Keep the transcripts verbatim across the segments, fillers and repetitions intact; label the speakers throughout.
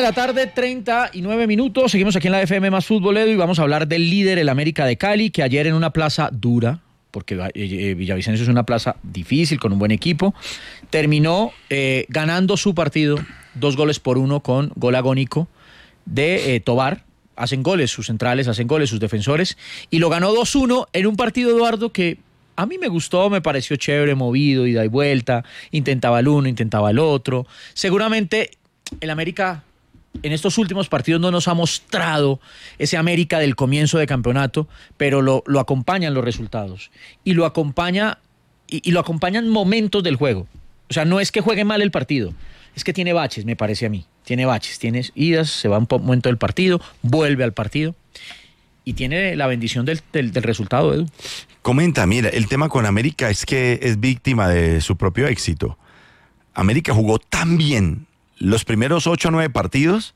Speaker 1: la tarde, treinta y nueve minutos. Seguimos aquí en la F M más Fútbol, Edu, y vamos a hablar del líder, el América de Cali, que ayer en una plaza dura, porque eh, Villavicencio es una plaza difícil, con un buen equipo, terminó eh, ganando su partido, dos goles por uno con gol agónico de eh, Tobar. Hacen goles sus centrales, hacen goles sus defensores, y lo ganó dos uno en un partido, Eduardo, que a mí me gustó, me pareció chévere, movido, ida y vuelta, intentaba el uno, intentaba el otro. Seguramente el América en estos últimos partidos no nos ha mostrado ese América del comienzo de campeonato, pero lo, lo acompañan los resultados y lo acompaña y, y lo acompañan momentos del juego. O sea, no es que juegue mal el partido, es que tiene baches, me parece a mí. Tiene baches, tiene idas, se va un momento del partido, vuelve al partido y tiene la bendición del, del, del resultado, Edu.
Speaker 2: Comenta, mira, el tema con América es que es víctima de su propio éxito. América jugó tan bien los primeros ocho o nueve partidos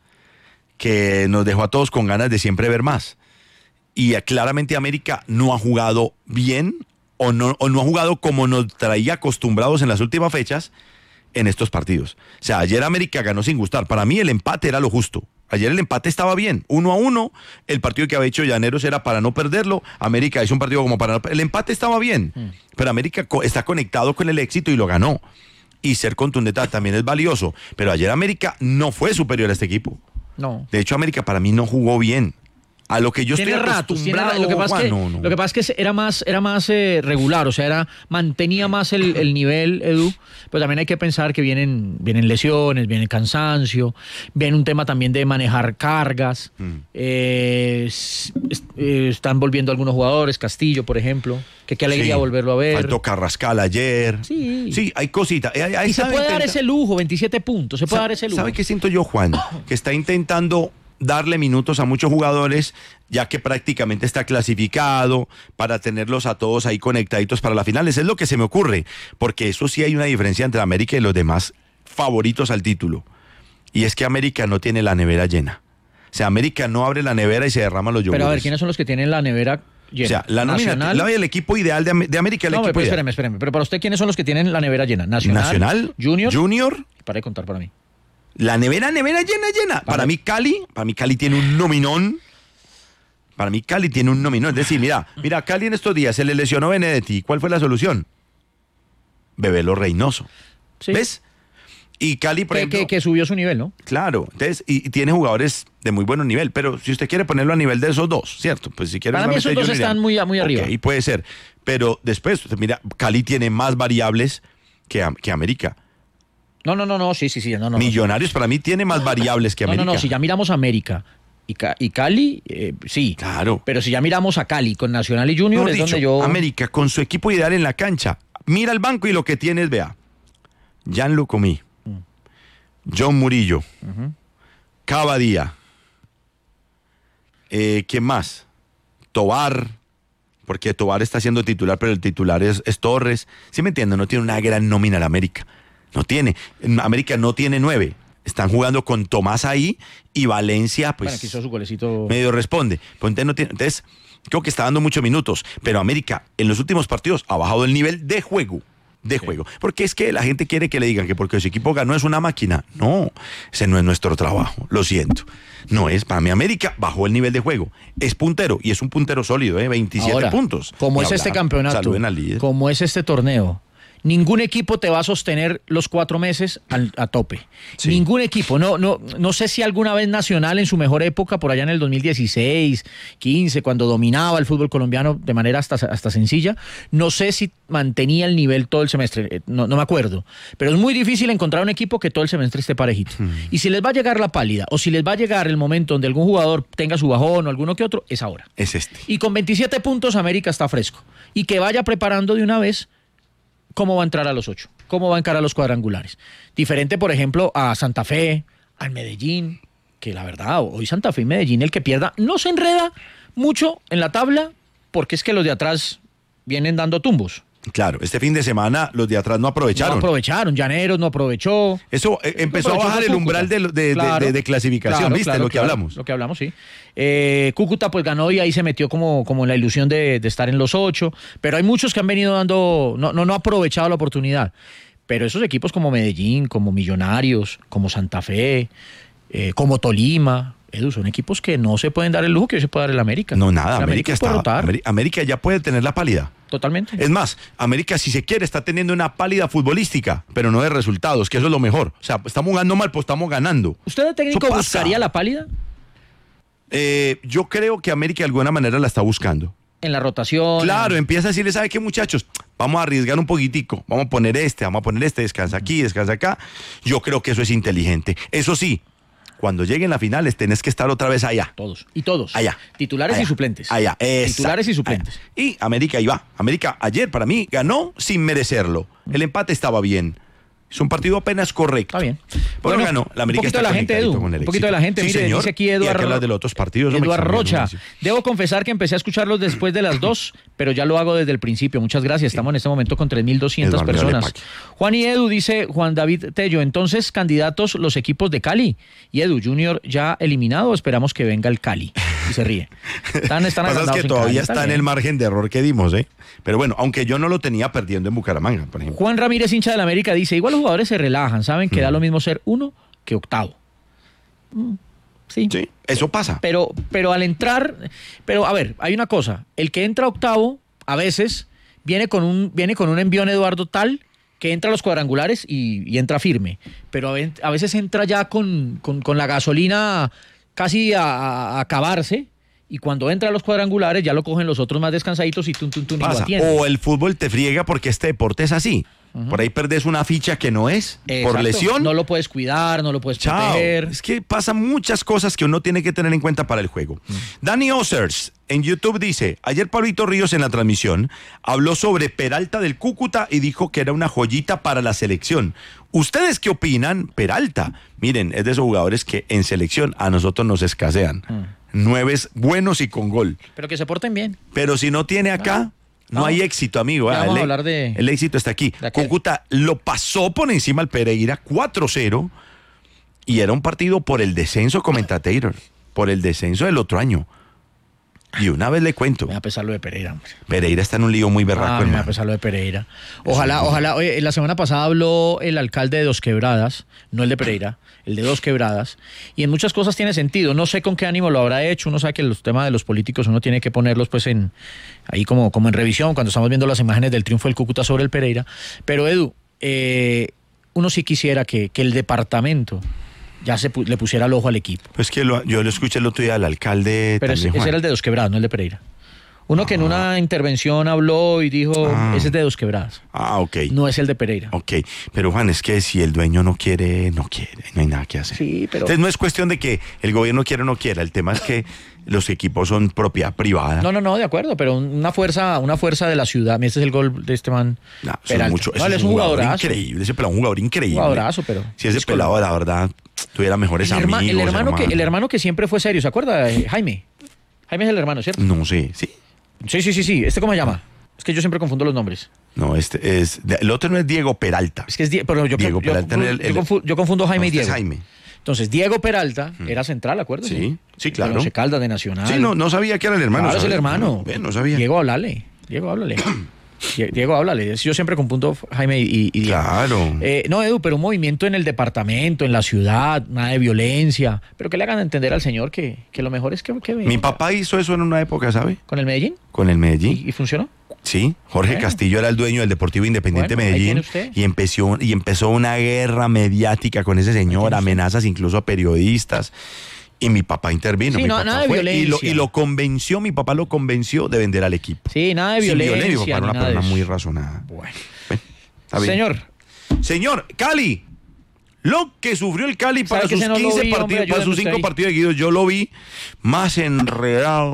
Speaker 2: que nos dejó a todos con ganas de siempre ver más. Y claramente América no ha jugado bien o no, o no ha jugado como nos traía acostumbrados en las últimas fechas en estos partidos. O sea, ayer América ganó sin gustar. Para mí el empate era lo justo. Ayer el empate estaba bien, uno a uno. El partido que había hecho Llaneros era para no perderlo. América hizo un partido como para no... El empate estaba bien, mm. pero América co- está conectado con el éxito y lo ganó. Y ser contundente también es valioso. Pero ayer América no fue superior a este equipo.
Speaker 1: No.
Speaker 2: De hecho, América para mí no jugó bien. A lo que yo
Speaker 1: tiene
Speaker 2: estoy
Speaker 1: ratos,
Speaker 2: acostumbrado,
Speaker 1: tiene, lo que pasa
Speaker 2: Juan,
Speaker 1: es que,
Speaker 2: no, no.
Speaker 1: Lo que pasa es que era más, era más eh, regular, o sea, era, mantenía más el, el nivel, Edu, pero también hay que pensar que vienen, vienen lesiones, viene cansancio, viene un tema también de manejar cargas, mm. eh, es, es, eh, están volviendo algunos jugadores, Castillo, por ejemplo, que qué alegría sí. volverlo a ver.
Speaker 2: Faltó Carrascal ayer.
Speaker 1: Sí.
Speaker 2: Sí, hay cositas. Hay, hay,
Speaker 1: y se puede intenta... dar ese lujo, veintisiete puntos, se puede
Speaker 2: ¿Sabe,
Speaker 1: dar ese lujo.
Speaker 2: ¿Sabe qué siento yo, Juan? Que está intentando darle minutos a muchos jugadores, ya que prácticamente está clasificado, para tenerlos a todos ahí conectaditos para las finales. Es lo que se me ocurre, porque eso sí hay una diferencia entre América y los demás favoritos al título. Y es que América no tiene la nevera llena. O sea, América no abre la nevera y se derrama los yogures.
Speaker 1: Pero a ver, ¿quiénes son los que tienen la nevera llena?
Speaker 2: O sea, la nómina,
Speaker 1: Nacional.
Speaker 2: el equipo ideal de, de América, el
Speaker 1: no,
Speaker 2: equipo
Speaker 1: pero
Speaker 2: ideal.
Speaker 1: espérame, espérame. Pero para usted, ¿quiénes son los que tienen la nevera llena? Nacional,
Speaker 2: Nacional
Speaker 1: Junior.
Speaker 2: Junior.
Speaker 1: Para de contar para mí.
Speaker 2: La nevera, nevera llena, llena. Para, para mí Cali, para mí Cali tiene un nominón. Para mí Cali tiene un nominón. Es decir, mira, mira, Cali en estos días se le lesionó Benedetti. ¿Cuál fue la solución? Bebelo Reynoso.
Speaker 1: Sí.
Speaker 2: ¿Ves? Y Cali, por
Speaker 1: que,
Speaker 2: ejemplo...
Speaker 1: Que, que subió su nivel, ¿no?
Speaker 2: Claro. Entonces, y, y tiene jugadores de muy buen nivel. Pero si usted quiere ponerlo a nivel de esos dos, ¿cierto? Pues si quiere...
Speaker 1: Para mí esos dos están muy, muy arriba.
Speaker 2: Y puede ser. Pero después, mira, Cali tiene más variables que, que América.
Speaker 1: No, no, no, no, sí, sí, sí. No, no,
Speaker 2: Millonarios no. Para mí tiene más variables que América.
Speaker 1: No, no, no, si ya miramos a América y, Ca- y Cali, eh, sí.
Speaker 2: Claro.
Speaker 1: Pero si ya miramos a Cali con Nacional y Junior, es
Speaker 2: dicho,
Speaker 1: donde yo...
Speaker 2: América con su equipo ideal en la cancha, mira el banco y lo que tiene es, vea, Gianluca Comí, mm. John Murillo, uh-huh. Cavadía, eh, ¿quién más? Tobar, porque Tobar está siendo titular, pero el titular es, es Torres. ¿Sí me entienden? No tiene una gran nómina la América. No tiene. América no tiene nueve. Están jugando con Tomás ahí y Valencia, pues.
Speaker 1: Bueno, aquí hizo su golecito.
Speaker 2: Medio responde. Pues entonces, no tiene, entonces, creo que está dando muchos minutos. Pero América, en los últimos partidos, ha bajado el nivel de juego. De sí. juego. Porque es que la gente quiere que le digan que porque su equipo ganó es una máquina. No, ese no es nuestro trabajo. Lo siento. No es. Para mí, América bajó el nivel de juego. Es puntero y es un puntero sólido, ¿eh? veintisiete
Speaker 1: Ahora,
Speaker 2: puntos.
Speaker 1: Como es hablar, este campeonato, como es este torneo. Ningún equipo te va a sostener los cuatro meses al, a tope. Sí. Ningún equipo. No, no, no sé si alguna vez Nacional en su mejor época, por allá en el dos mil dieciséis, quince, cuando dominaba el fútbol colombiano de manera hasta, hasta sencilla, no sé si mantenía el nivel todo el semestre. No, no me acuerdo. Pero es muy difícil encontrar un equipo que todo el semestre esté parejito. Hmm. Y si les va a llegar la pálida, o si les va a llegar el momento donde algún jugador tenga su bajón o alguno que otro, es ahora.
Speaker 2: Es este.
Speaker 1: Y con veintisiete puntos América está fresco. Y que vaya preparando de una vez cómo va a entrar a los ocho, cómo va a encarar a los cuadrangulares. Diferente, por ejemplo, a Santa Fe, al Medellín, que la verdad, hoy Santa Fe y Medellín, el que pierda, no se enreda mucho en la tabla, porque es que los de atrás vienen dando tumbos.
Speaker 2: Claro, este fin de semana los de atrás no aprovecharon.
Speaker 1: No aprovecharon, Llaneros no aprovechó.
Speaker 2: Eso eh, empezó no a bajar el umbral de, de, claro, de, de, de clasificación, claro, ¿viste? Claro, lo que
Speaker 1: claro,
Speaker 2: hablamos.
Speaker 1: Lo que hablamos, sí. Eh, Cúcuta pues ganó y ahí se metió como, como en la ilusión de, de estar en los ocho, pero hay muchos que han venido dando, no, no, no aprovechado la oportunidad. Pero esos equipos como Medellín, como Millonarios, como Santa Fe, eh, como Tolima. Edu, son equipos que no se pueden dar el lujo que hoy se puede dar el América.
Speaker 2: No, nada,
Speaker 1: el
Speaker 2: América,
Speaker 1: América,
Speaker 2: está, América, América ya puede tener la pálida.
Speaker 1: Totalmente.
Speaker 2: Es más, América, si se quiere, está teniendo una pálida futbolística, pero no de resultados, que eso es lo mejor. O sea, estamos ganando mal, pues estamos ganando.
Speaker 1: ¿Usted de técnico buscaría la pálida?
Speaker 2: Eh, yo creo que América de alguna manera la está buscando.
Speaker 1: En la rotación.
Speaker 2: Claro, empieza a decirle, ¿sabe qué, muchachos? Vamos a arriesgar un poquitico, vamos a poner este, vamos a poner este, descansa aquí, descansa acá. Yo creo que eso es inteligente. Eso sí, cuando lleguen las finales tenés que estar otra vez allá.
Speaker 1: Todos. Y todos.
Speaker 2: Allá.
Speaker 1: Titulares
Speaker 2: allá,
Speaker 1: y suplentes.
Speaker 2: Allá. Exacto.
Speaker 1: Titulares y suplentes.
Speaker 2: Allá. Y América ahí va. América ayer para mí ganó sin merecerlo. El empate estaba bien. Es un partido apenas correcto.
Speaker 1: Está bien.
Speaker 2: Bueno, bueno ganó. La América
Speaker 1: un poquito de la gente, Edu. Un poquito de la gente.
Speaker 2: Sí,
Speaker 1: Mire,
Speaker 2: señor.
Speaker 1: dice aquí Eduardo.
Speaker 2: Y de los otros partidos.
Speaker 1: Eduardo Rocha. Debo confesar que empecé a escucharlos después de las dos, pero ya lo hago desde el principio. Muchas gracias. Estamos en este momento con tres mil doscientas personas. Juan y Edu, dice Juan David Tello. Entonces, candidatos los equipos de Cali. Y Edu Junior ya eliminado. Esperamos que venga el Cali. Y se ríe. Están, están
Speaker 2: Pasa es que todavía está, está en el margen de error que dimos, ¿eh? Pero bueno, aunque yo no lo tenía perdiendo en Bucaramanga, por ejemplo.
Speaker 1: Juan Ramírez, hincha del América, dice, igual los jugadores se relajan, saben que mm. da lo mismo ser uno que octavo. Mm, sí.
Speaker 2: Sí, eso pasa.
Speaker 1: Pero, pero al entrar, pero a ver, hay una cosa, el que entra octavo, a veces, viene con un, viene con un envión Eduardo tal que entra a los cuadrangulares y, y entra firme. Pero a, a veces entra ya con, con, con la gasolina casi a, a acabarse. Y cuando entra a los cuadrangulares ya lo cogen los otros más descansaditos y tun, tun, tun,
Speaker 2: pasa. Y o el fútbol te friega porque este deporte es así. Uh-huh. Por ahí perdés una ficha que no es, exacto, por lesión.
Speaker 1: No lo puedes cuidar, no lo puedes
Speaker 2: Chao.
Speaker 1: proteger.
Speaker 2: Es que pasan muchas cosas que uno tiene que tener en cuenta para el juego. Uh-huh. Dani Osers en YouTube dice, ayer Pablito Ríos en la transmisión habló sobre Peralta del Cúcuta y dijo que era una joyita para la selección. ¿Ustedes qué opinan? Peralta, miren, es de esos jugadores que en selección a nosotros nos escasean. Uh-huh. Nueves buenos y con gol.
Speaker 1: Pero que se porten bien.
Speaker 2: Pero si no tiene acá, ah, no, no hay éxito, amigo.
Speaker 1: Vamos
Speaker 2: el,
Speaker 1: a hablar de,
Speaker 2: el éxito está aquí. Cúcuta lo pasó por encima al Pereira cuatro cero y era un partido por el descenso, comentator, por el descenso del otro año. Y una vez le cuento.
Speaker 1: Me va a pesar lo de Pereira, hombre.
Speaker 2: Pereira está en un lío muy berraco,
Speaker 1: ah, me va a pesar lo de Pereira. Ojalá, sí, ojalá. Oye, la semana pasada habló el alcalde de Dos Quebradas, no el de Pereira, el de Dos Quebradas, y en muchas cosas tiene sentido. No sé con qué ánimo lo habrá hecho. Uno sabe que los temas de los políticos uno tiene que ponerlos pues en ahí como, como en revisión cuando estamos viendo las imágenes del triunfo del Cúcuta sobre el Pereira. Pero Edu, eh, uno sí quisiera que, que el departamento ya se pu- le pusiera el ojo al equipo.
Speaker 2: Pues que lo, yo lo escuché el otro día al alcalde.
Speaker 1: Pero
Speaker 2: también,
Speaker 1: ese, ese era el de Dos Quebradas, no el de Pereira. Uno ah. que en una intervención habló y dijo, ah. ese es de Dos Quebradas.
Speaker 2: Ah, ok.
Speaker 1: No es el de Pereira.
Speaker 2: Ok, pero Juan, es que si el dueño no quiere, no quiere, no hay nada que hacer.
Speaker 1: Sí, pero...
Speaker 2: Entonces no es cuestión de que el gobierno quiera o no quiera, el tema es que los equipos son propiedad privada.
Speaker 1: No, no, no, de acuerdo, pero una fuerza, una fuerza de la ciudad. Este es el gol de este man.
Speaker 2: No, Peralta. Mucho,
Speaker 1: no,
Speaker 2: es,
Speaker 1: es
Speaker 2: un
Speaker 1: un
Speaker 2: jugador
Speaker 1: jugadorazo.
Speaker 2: increíble, ese pelado es un jugador increíble.
Speaker 1: Un jugadorazo, pero...
Speaker 2: Si ese pelado, la verdad, tuviera mejores
Speaker 1: el herma,
Speaker 2: amigos.
Speaker 1: El hermano,
Speaker 2: hermano.
Speaker 1: que, el hermano que siempre fue serio, ¿se acuerda? Jaime. Jaime es el hermano, ¿cierto?
Speaker 2: No sé, sí.
Speaker 1: Sí, sí, sí, sí. ¿Este cómo se llama? Es que yo siempre confundo los nombres.
Speaker 2: No, este es... El otro no es Diego Peralta.
Speaker 1: Es que es... Die- pero yo,
Speaker 2: Diego
Speaker 1: yo,
Speaker 2: Peralta.
Speaker 1: Yo,
Speaker 2: el,
Speaker 1: yo,
Speaker 2: el,
Speaker 1: confundo, yo confundo Jaime
Speaker 2: no,
Speaker 1: y Diego.
Speaker 2: Es Jaime.
Speaker 1: Entonces, Diego Peralta hmm. era central, ¿acuerdas?
Speaker 2: Sí, sí, claro.
Speaker 1: Se Caldas de Nacional.
Speaker 2: Sí, no, no sabía que era el hermano.
Speaker 1: Claro, es el hermano.
Speaker 2: No, no sabía.
Speaker 1: Diego, háblale. Diego, háblale. Diego, háblale. Yo siempre confundo Jaime y, y Diego.
Speaker 2: Claro.
Speaker 1: Eh, no, Edu, pero un movimiento en el departamento, en la ciudad, nada de violencia. Pero que le hagan entender al señor que, que lo mejor es que... que
Speaker 2: Mi papá hizo eso en una época, ¿sabe?
Speaker 1: ¿Con el Medellín?
Speaker 2: Con el Medellín.
Speaker 1: ¿Y, y funcionó?
Speaker 2: Sí, Jorge bueno. Castillo era el dueño del Deportivo Independiente
Speaker 1: bueno,
Speaker 2: Medellín y empezó, y empezó una guerra mediática con ese señor, amenazas incluso a periodistas. Y mi papá intervino.
Speaker 1: Sí,
Speaker 2: mi
Speaker 1: no,
Speaker 2: papá
Speaker 1: nada de
Speaker 2: fue,
Speaker 1: violencia.
Speaker 2: Y lo, y lo convenció, mi papá lo convenció de vender al equipo.
Speaker 1: Sí, nada de
Speaker 2: Sin
Speaker 1: violencia.
Speaker 2: violencia. Mi papá era una
Speaker 1: nada
Speaker 2: persona muy razonada.
Speaker 1: Bueno.
Speaker 2: bueno está bien.
Speaker 1: Señor.
Speaker 2: Señor, Cali. Lo que sufrió el Cali para sus
Speaker 1: no
Speaker 2: quince
Speaker 1: vi,
Speaker 2: partidos,
Speaker 1: hombre,
Speaker 2: para sus cinco partidos seguidos, yo lo vi más enredado.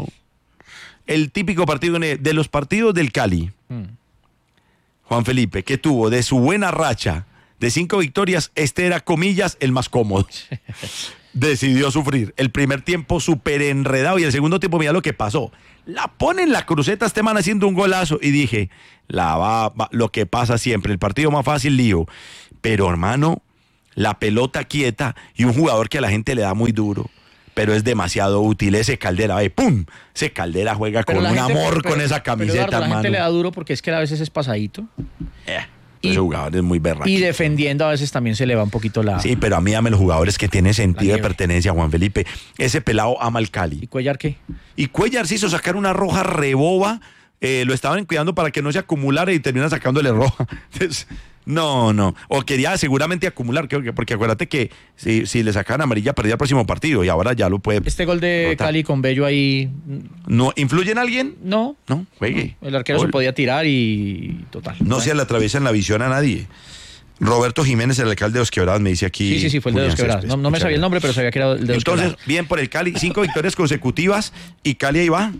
Speaker 2: El típico partido de los partidos del Cali. Hmm. Juan Felipe, que tuvo de su buena racha de cinco victorias, este era, comillas, el más cómodo. Decidió sufrir. El primer tiempo súper enredado y el segundo tiempo, mira lo que pasó. La pone en la cruceta este man haciendo un golazo y dije, la va, va, lo que pasa siempre, el partido más fácil, lío. Pero hermano, la pelota quieta y un jugador que a la gente le da muy duro. Pero es demasiado útil ese Caldera, ¿eh? ¡Pum! Ese Caldera juega pero con un gente, amor pero, con esa camiseta,
Speaker 1: pero Eduardo,
Speaker 2: hermano.
Speaker 1: La gente le da duro porque es que a veces es pasadito.
Speaker 2: Eh,
Speaker 1: y
Speaker 2: Y, ese jugador es muy berraco.
Speaker 1: Y defendiendo a veces también se le va un poquito la...
Speaker 2: Sí, pero a mí dame los jugadores que tienen sentido de pertenencia, Juan Felipe. Ese pelado ama el Cali.
Speaker 1: ¿Y Cuellar qué?
Speaker 2: Y Cuellar se hizo sacar una roja reboba. Eh, lo estaban cuidando para que no se acumulara y termina sacándole roja. Entonces, no, no. O quería seguramente acumular, creo que, porque acuérdate que si, si le sacaban amarilla perdía el próximo partido y ahora ya lo puede.
Speaker 1: Este gol de rotar. Cali con Bello ahí.
Speaker 2: ¿No influye en alguien?
Speaker 1: No.
Speaker 2: No, juegue.
Speaker 1: No. El arquero gol. Se podía tirar y total.
Speaker 2: No bueno. Se le atraviesa en la visión a nadie. Roberto Jiménez, el alcalde de Dos Quebradas, me dice aquí.
Speaker 1: Sí, sí, sí, fue el de Dos Quebradas. No, no me sabía el nombre, pero sabía que era el de Dos
Speaker 2: Entonces,
Speaker 1: Quebradas.
Speaker 2: bien por el Cali, cinco victorias consecutivas y Cali ahí va.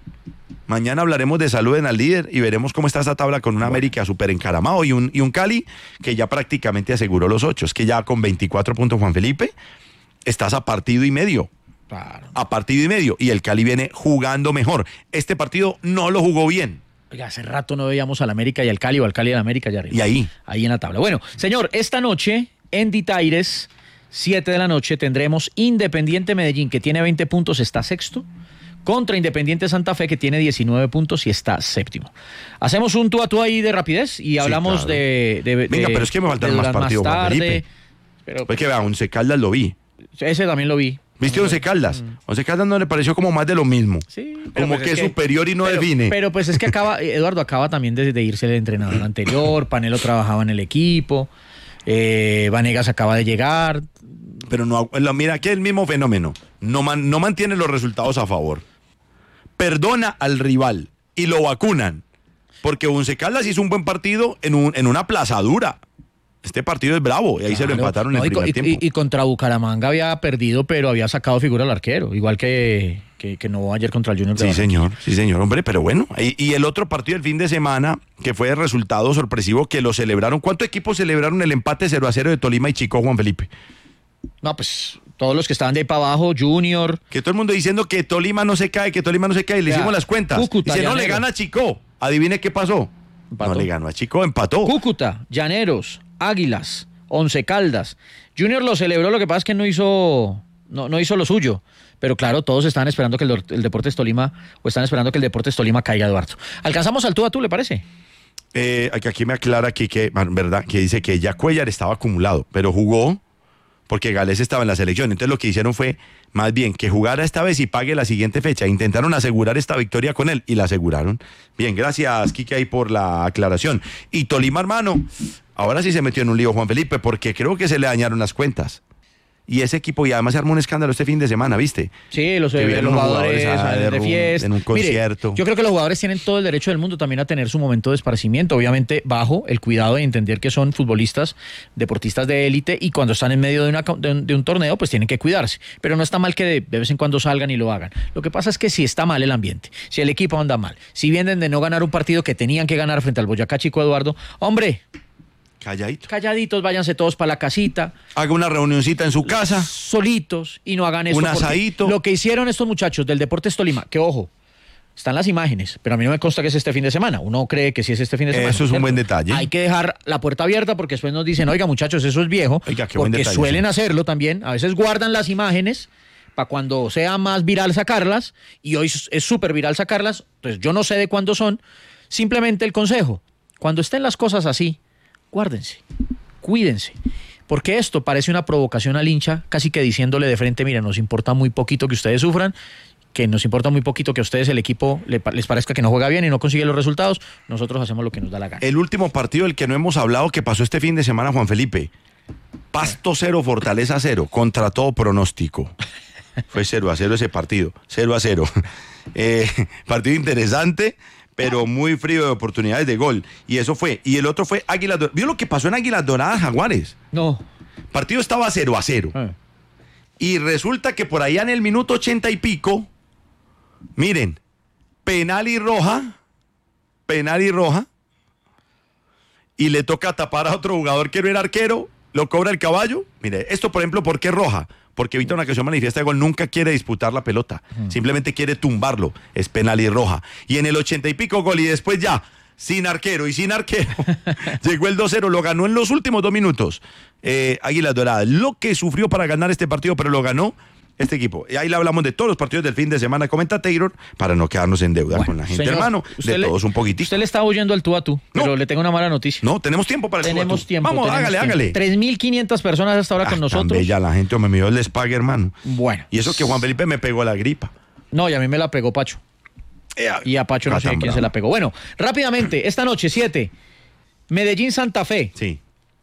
Speaker 2: Mañana hablaremos de salud en el líder y veremos cómo está esa tabla con un América súper encaramado y un, y un Cali que ya prácticamente aseguró los ocho. Es que ya con veinticuatro puntos, Juan Felipe, estás a partido y medio.
Speaker 1: Claro.
Speaker 2: A partido y medio. Y el Cali viene jugando mejor. Este partido no lo jugó bien.
Speaker 1: Oiga, hace rato no veíamos al América y al Cali o al Cali y al América allá arriba.
Speaker 2: Y ahí.
Speaker 1: Ahí en la tabla. Bueno, señor, esta noche en Ditaires, siete de la noche, tendremos Independiente Medellín, que tiene veinte puntos, está sexto, contra Independiente Santa Fe, que tiene diecinueve puntos y está séptimo. Hacemos un tú a tú ahí de rapidez y hablamos sí, claro. de, de, de...
Speaker 2: Venga, pero es que me faltan más partidos,
Speaker 1: más tarde,
Speaker 2: Juan Felipe. Pero, pues que vea, Once Caldas lo vi.
Speaker 1: Ese también lo vi.
Speaker 2: ¿Viste Once Caldas? Mm. Once Caldas no le pareció como más de lo mismo.
Speaker 1: Sí.
Speaker 2: Como pues que es que, superior y no
Speaker 1: pero,
Speaker 2: define.
Speaker 1: Pero pues es que acaba, Eduardo, acaba también de, de irse el entrenador anterior, Panelo trabajaba en el equipo, eh, Vanegas acaba de llegar.
Speaker 2: Pero no, mira, aquí es el mismo fenómeno. No, man, no mantiene los resultados a favor. Perdona al rival y lo vacunan. Porque Once Caldas hizo un buen partido en, un, en una plaza dura. Este partido es bravo y ahí claro, se lo empataron no, en el primer
Speaker 1: y,
Speaker 2: tiempo.
Speaker 1: Y, y contra Bucaramanga había perdido, pero había sacado figura al arquero, igual que, que, que no ayer contra el Junior.
Speaker 2: Sí, señor, sí, señor, hombre, pero bueno. Y, y el otro partido del fin de semana, que fue de resultado sorpresivo, que lo celebraron. ¿Cuántos equipos celebraron el empate cero a cero de Tolima y Chico, Juan Felipe?
Speaker 1: No, pues todos los que estaban de ahí para abajo, Junior.
Speaker 2: Que todo el mundo diciendo que Tolima no se cae, que Tolima no se cae, y le ya, hicimos las cuentas.
Speaker 1: Cúcuta,
Speaker 2: Dice, no le gana a Chico. Adivine qué pasó. Empató. No le ganó a Chico, empató.
Speaker 1: Cúcuta, Llaneros, Águilas, Once Caldas. Junior lo celebró, lo que pasa es que no hizo, no, no hizo lo suyo. Pero claro, todos están esperando que el, el Deportes Tolima, o están esperando que el Deportes Tolima caiga, Eduardo. ¿Alcanzamos al tú a tú, le parece?
Speaker 2: Eh, aquí me aclara aquí que, verdad, que dice que ya Cuellar estaba acumulado, pero jugó porque Gales estaba en la selección. Entonces lo que hicieron fue, más bien, que jugara esta vez y pague la siguiente fecha. Intentaron asegurar esta victoria con él y la aseguraron. Bien, gracias, Kike, ahí por la aclaración. Y Tolima, hermano, ahora sí se metió en un lío, Juan Felipe, porque creo que se le dañaron las cuentas. Y ese equipo, y además se armó un escándalo este fin de semana, ¿viste?
Speaker 1: Sí, los, los jugadores, jugadores
Speaker 2: de,
Speaker 1: de fiesta.
Speaker 2: En un concierto.
Speaker 1: Mire, yo creo que los jugadores tienen todo el derecho del mundo también a tener su momento de esparcimiento, obviamente bajo el cuidado de entender que son futbolistas, deportistas de élite, y cuando están en medio de, una, de, un, de un torneo, pues tienen que cuidarse. Pero no está mal que de, de vez en cuando salgan y lo hagan. Lo que pasa es que si está mal el ambiente, si el equipo anda mal, si vienen de no ganar un partido que tenían que ganar frente al Boyacá Chico, Eduardo, hombre...
Speaker 2: Calladito.
Speaker 1: Calladitos, váyanse todos para la casita.
Speaker 2: Haga una reunioncita en su casa.
Speaker 1: Solitos y no hagan eso.
Speaker 2: Un asadito.
Speaker 1: Lo que hicieron estos muchachos del Deportes Tolima, que ojo, están las imágenes, pero a mí no me consta que es este fin de semana. Uno cree que sí es este fin de semana.
Speaker 2: Eso es
Speaker 1: ¿cierto?
Speaker 2: Un buen detalle.
Speaker 1: Hay que dejar la puerta abierta porque después nos dicen, oiga muchachos, eso es viejo.
Speaker 2: Oiga, qué buen
Speaker 1: porque
Speaker 2: detalle,
Speaker 1: suelen
Speaker 2: sí.
Speaker 1: hacerlo también. A veces guardan las imágenes para cuando sea más viral sacarlas. Y hoy es súper viral sacarlas. Entonces yo no sé de cuándo son. Simplemente el consejo, cuando estén las cosas así, guárdense. Cuídense, porque esto parece una provocación al hincha, casi que diciéndole de frente, mira, nos importa muy poquito que ustedes sufran, que nos importa muy poquito que a ustedes el equipo les parezca que no juega bien y no consigue los resultados, nosotros hacemos lo que nos da la gana.
Speaker 2: El último partido del que no hemos hablado que pasó este fin de semana, Juan Felipe, Pasto cero, Fortaleza cero, contra todo pronóstico. Fue cero a cero ese partido, cero a cero. Eh, partido interesante, pero muy frío de oportunidades de gol. Y eso fue. Y el otro fue Águilas Doradas. ¿Vio lo que pasó en Águilas Doradas, Jaguares?
Speaker 1: No.
Speaker 2: El partido estaba cero a cero. Ah. Y resulta que por allá en el minuto ochenta y pico, miren, penal y roja, penal y roja, y le toca tapar a otro jugador que no era arquero, lo cobra el caballo. Mire, esto por ejemplo, ¿por qué roja? Porque evita una acción manifiesta de gol, nunca quiere disputar la pelota, uh-huh. simplemente quiere tumbarlo, es penal y roja. Y en el ochenta y pico gol y después ya, sin arquero y sin arquero, llegó el dos cero, lo ganó en los últimos dos minutos. Eh, Águilas Doradas, lo que sufrió para ganar este partido, pero lo ganó este equipo. Y ahí le hablamos de todos los partidos del fin de semana, comenta Taylor, para no quedarnos en deuda bueno, con la gente, señor, hermano, de le, todos un poquitito.
Speaker 1: Usted le está huyendo al tú a tú, no, pero le tengo una mala noticia.
Speaker 2: No, tenemos tiempo para el
Speaker 1: Tenemos
Speaker 2: tú a tú.
Speaker 1: tiempo.
Speaker 2: Vamos,
Speaker 1: tenemos
Speaker 2: hágale,
Speaker 1: tiempo.
Speaker 2: hágale.
Speaker 1: tres mil quinientas personas hasta ahora ah, con nosotros.
Speaker 2: Tan bella la gente, hombre, mío, les pague, hermano.
Speaker 1: Bueno.
Speaker 2: Y eso que Juan Felipe me pegó la gripa.
Speaker 1: No, y a mí me la pegó Pacho. Eh, y a Pacho no sé quién bravo. se la pegó. Bueno, rápidamente, esta noche, siete. Medellín Santa Fe.
Speaker 2: Sí.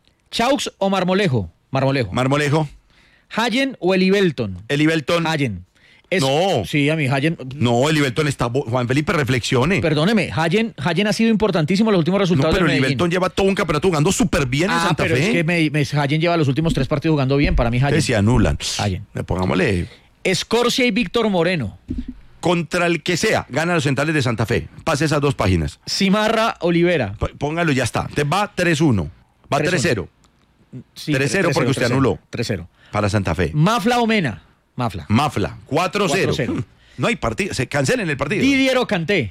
Speaker 1: Chaux o Marmolejo. Marmolejo.
Speaker 2: Marmolejo.
Speaker 1: Hayen o Elibelton.
Speaker 2: Elibelton.
Speaker 1: Hayen. Es,
Speaker 2: no.
Speaker 1: Sí, a mí Hayen.
Speaker 2: No, Elibelton está. Juan Felipe, reflexione.
Speaker 1: Perdóneme, Hayen, Hayen ha sido importantísimo en los últimos resultados.
Speaker 2: No, pero
Speaker 1: de
Speaker 2: Elibelton lleva todo un campeonato jugando súper bien ah, en Santa
Speaker 1: pero
Speaker 2: Fe.
Speaker 1: Es que me, me, Hayen lleva los últimos tres partidos jugando bien. Para mí, Hayen.
Speaker 2: Que se anulan.
Speaker 1: Hayen.
Speaker 2: Pongámosle.
Speaker 1: Escorcia y Víctor Moreno.
Speaker 2: Contra el que sea, gana los centrales de Santa Fe. Pase esas dos páginas.
Speaker 1: Cimarra Olivera.
Speaker 2: P- póngalo, ya está. Te va tres uno. Va tres cero.
Speaker 1: Sí,
Speaker 2: tres cero porque usted anuló.
Speaker 1: tres cero.
Speaker 2: Para Santa Fe.
Speaker 1: Mafla o Mena. Mafla.
Speaker 2: Mafla. cuatro cero. No hay partido. Se cancelen el partido.
Speaker 1: Didier o Kanté.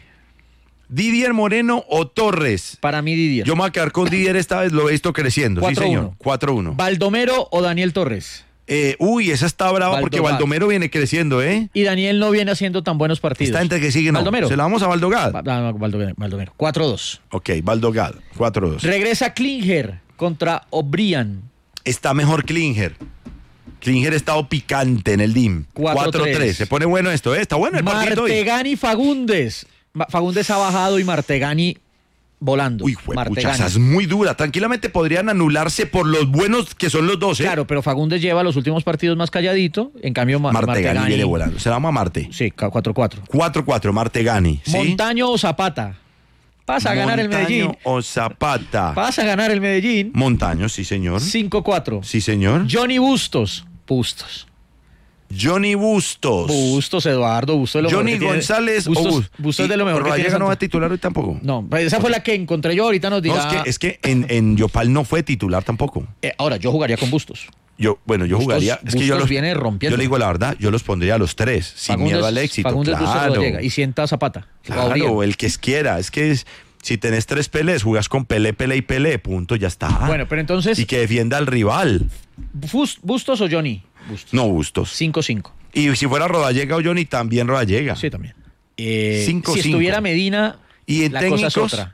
Speaker 2: Didier Moreno o Torres.
Speaker 1: Para mí Didier.
Speaker 2: Yo me voy a quedar con Didier esta vez. Lo he visto creciendo.
Speaker 1: cuatro uno.
Speaker 2: Sí, señor. cuatro uno.
Speaker 1: Baldomero o Daniel Torres.
Speaker 2: Eh, uy, esa está brava Valdogar. Porque Baldomero viene creciendo, ¿eh?
Speaker 1: Y Daniel no viene haciendo tan buenos partidos.
Speaker 2: Está entre que sigue, no.
Speaker 1: Baldomero.
Speaker 2: Se la vamos a Valdogar.
Speaker 1: Va, no, Baldomero. Baldomero. cuatro dos.
Speaker 2: Ok, Valdogar. cuatro dos.
Speaker 1: Regresa Klinger contra O'Brien.
Speaker 2: Está mejor Klinger. Klinger ha estado picante en el D I M. cuatro tres. Se pone bueno esto, ¿eh? Está bueno el partido hoy.
Speaker 1: Martegani Fagundes. Fagundes ha bajado y Martegani volando.
Speaker 2: Uy, pucha, esa es muy dura. Tranquilamente podrían anularse por los buenos que son los dos, ¿eh?
Speaker 1: Claro, pero Fagundes lleva los últimos partidos más calladito. En cambio, Ma-
Speaker 2: Martegani,
Speaker 1: Martegani
Speaker 2: viene volando. Se llama Marte.
Speaker 1: Sí, cuatro cuatro.
Speaker 2: cuatro cuatro, Martegani. ¿Sí?
Speaker 1: Montaño o Zapata. Pasa a ganar el Medellín.
Speaker 2: Montaño o Zapata.
Speaker 1: Pasa a ganar el Medellín.
Speaker 2: Montaño, sí, señor.
Speaker 1: cinco cuatro.
Speaker 2: Sí, señor.
Speaker 1: Johnny Bustos. Bustos.
Speaker 2: Johnny Bustos.
Speaker 1: Bustos, Eduardo. Bustos de lo
Speaker 2: Johnny
Speaker 1: mejor que
Speaker 2: González
Speaker 1: tiene. Bustos,
Speaker 2: o Bustos.
Speaker 1: Bustos es de lo mejor que tiene.
Speaker 2: Rodallega no va a titular hoy tampoco.
Speaker 1: No, esa fue la que encontré yo. Ahorita nos dirá.
Speaker 2: No, es que, es que en, en Yopal no fue titular tampoco.
Speaker 1: Eh, ahora, yo jugaría con Bustos.
Speaker 2: Yo, bueno, yo
Speaker 1: Bustos,
Speaker 2: jugaría. Es
Speaker 1: Bustos
Speaker 2: que yo los,
Speaker 1: viene rompiendo.
Speaker 2: Yo le digo la verdad, yo los pondría a los tres, sin
Speaker 1: Fagundes,
Speaker 2: miedo al éxito.
Speaker 1: Fagundes,
Speaker 2: claro.
Speaker 1: Bustos, Rodallega. Y sienta a Zapata.
Speaker 2: Claro, el que quiera. Es que es, si tenés tres Pelés, jugás con Pelé, Pelé y Pelé, punto, ya está.
Speaker 1: Bueno, pero entonces.
Speaker 2: Y que defienda al rival.
Speaker 1: ¿Bustos o Johnny? Bustos.
Speaker 2: No, Bustos.
Speaker 1: cinco cinco.
Speaker 2: Y si fuera Rodallega o Johnny, también Rodallega.
Speaker 1: Sí, también. Eh,
Speaker 2: cinco,
Speaker 1: si
Speaker 2: cinco.
Speaker 1: estuviera Medina,
Speaker 2: y en
Speaker 1: la
Speaker 2: técnicos,
Speaker 1: cosa es otra.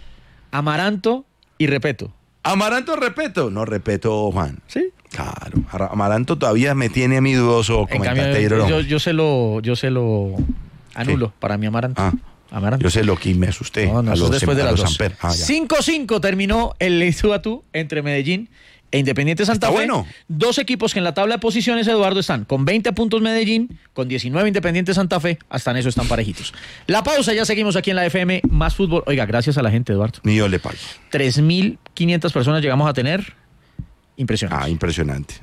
Speaker 1: Amaranto y Repeto.
Speaker 2: Amaranto, Repeto. No, Repeto, Juan.
Speaker 1: Sí.
Speaker 2: Claro. Amaranto todavía me tiene a mí dudoso.
Speaker 1: En cambio, yo, yo se lo, yo se lo anulo.
Speaker 2: Sí.
Speaker 1: Para mí Amaranto.
Speaker 2: Ah.
Speaker 1: Amaranto.
Speaker 2: Yo sé lo que me asusté.
Speaker 1: No, no,
Speaker 2: a los,
Speaker 1: después de
Speaker 2: a
Speaker 1: las
Speaker 2: los
Speaker 1: dos.
Speaker 2: Amper. Ah,
Speaker 1: cinco cinco terminó el tú a tú entre Medellín e Independiente Santa
Speaker 2: Está
Speaker 1: Fe.
Speaker 2: bueno.
Speaker 1: Dos equipos que en la tabla de posiciones, Eduardo, están con veinte puntos Medellín, con diecinueve Independiente Santa Fe. Hasta en eso están parejitos. La pausa, ya seguimos aquí en la F M Más Fútbol. Oiga, gracias a la gente, Eduardo.
Speaker 2: Ni yo le pago.
Speaker 1: tres mil quinientas personas llegamos a tener. Impresionante.
Speaker 2: Ah, impresionante.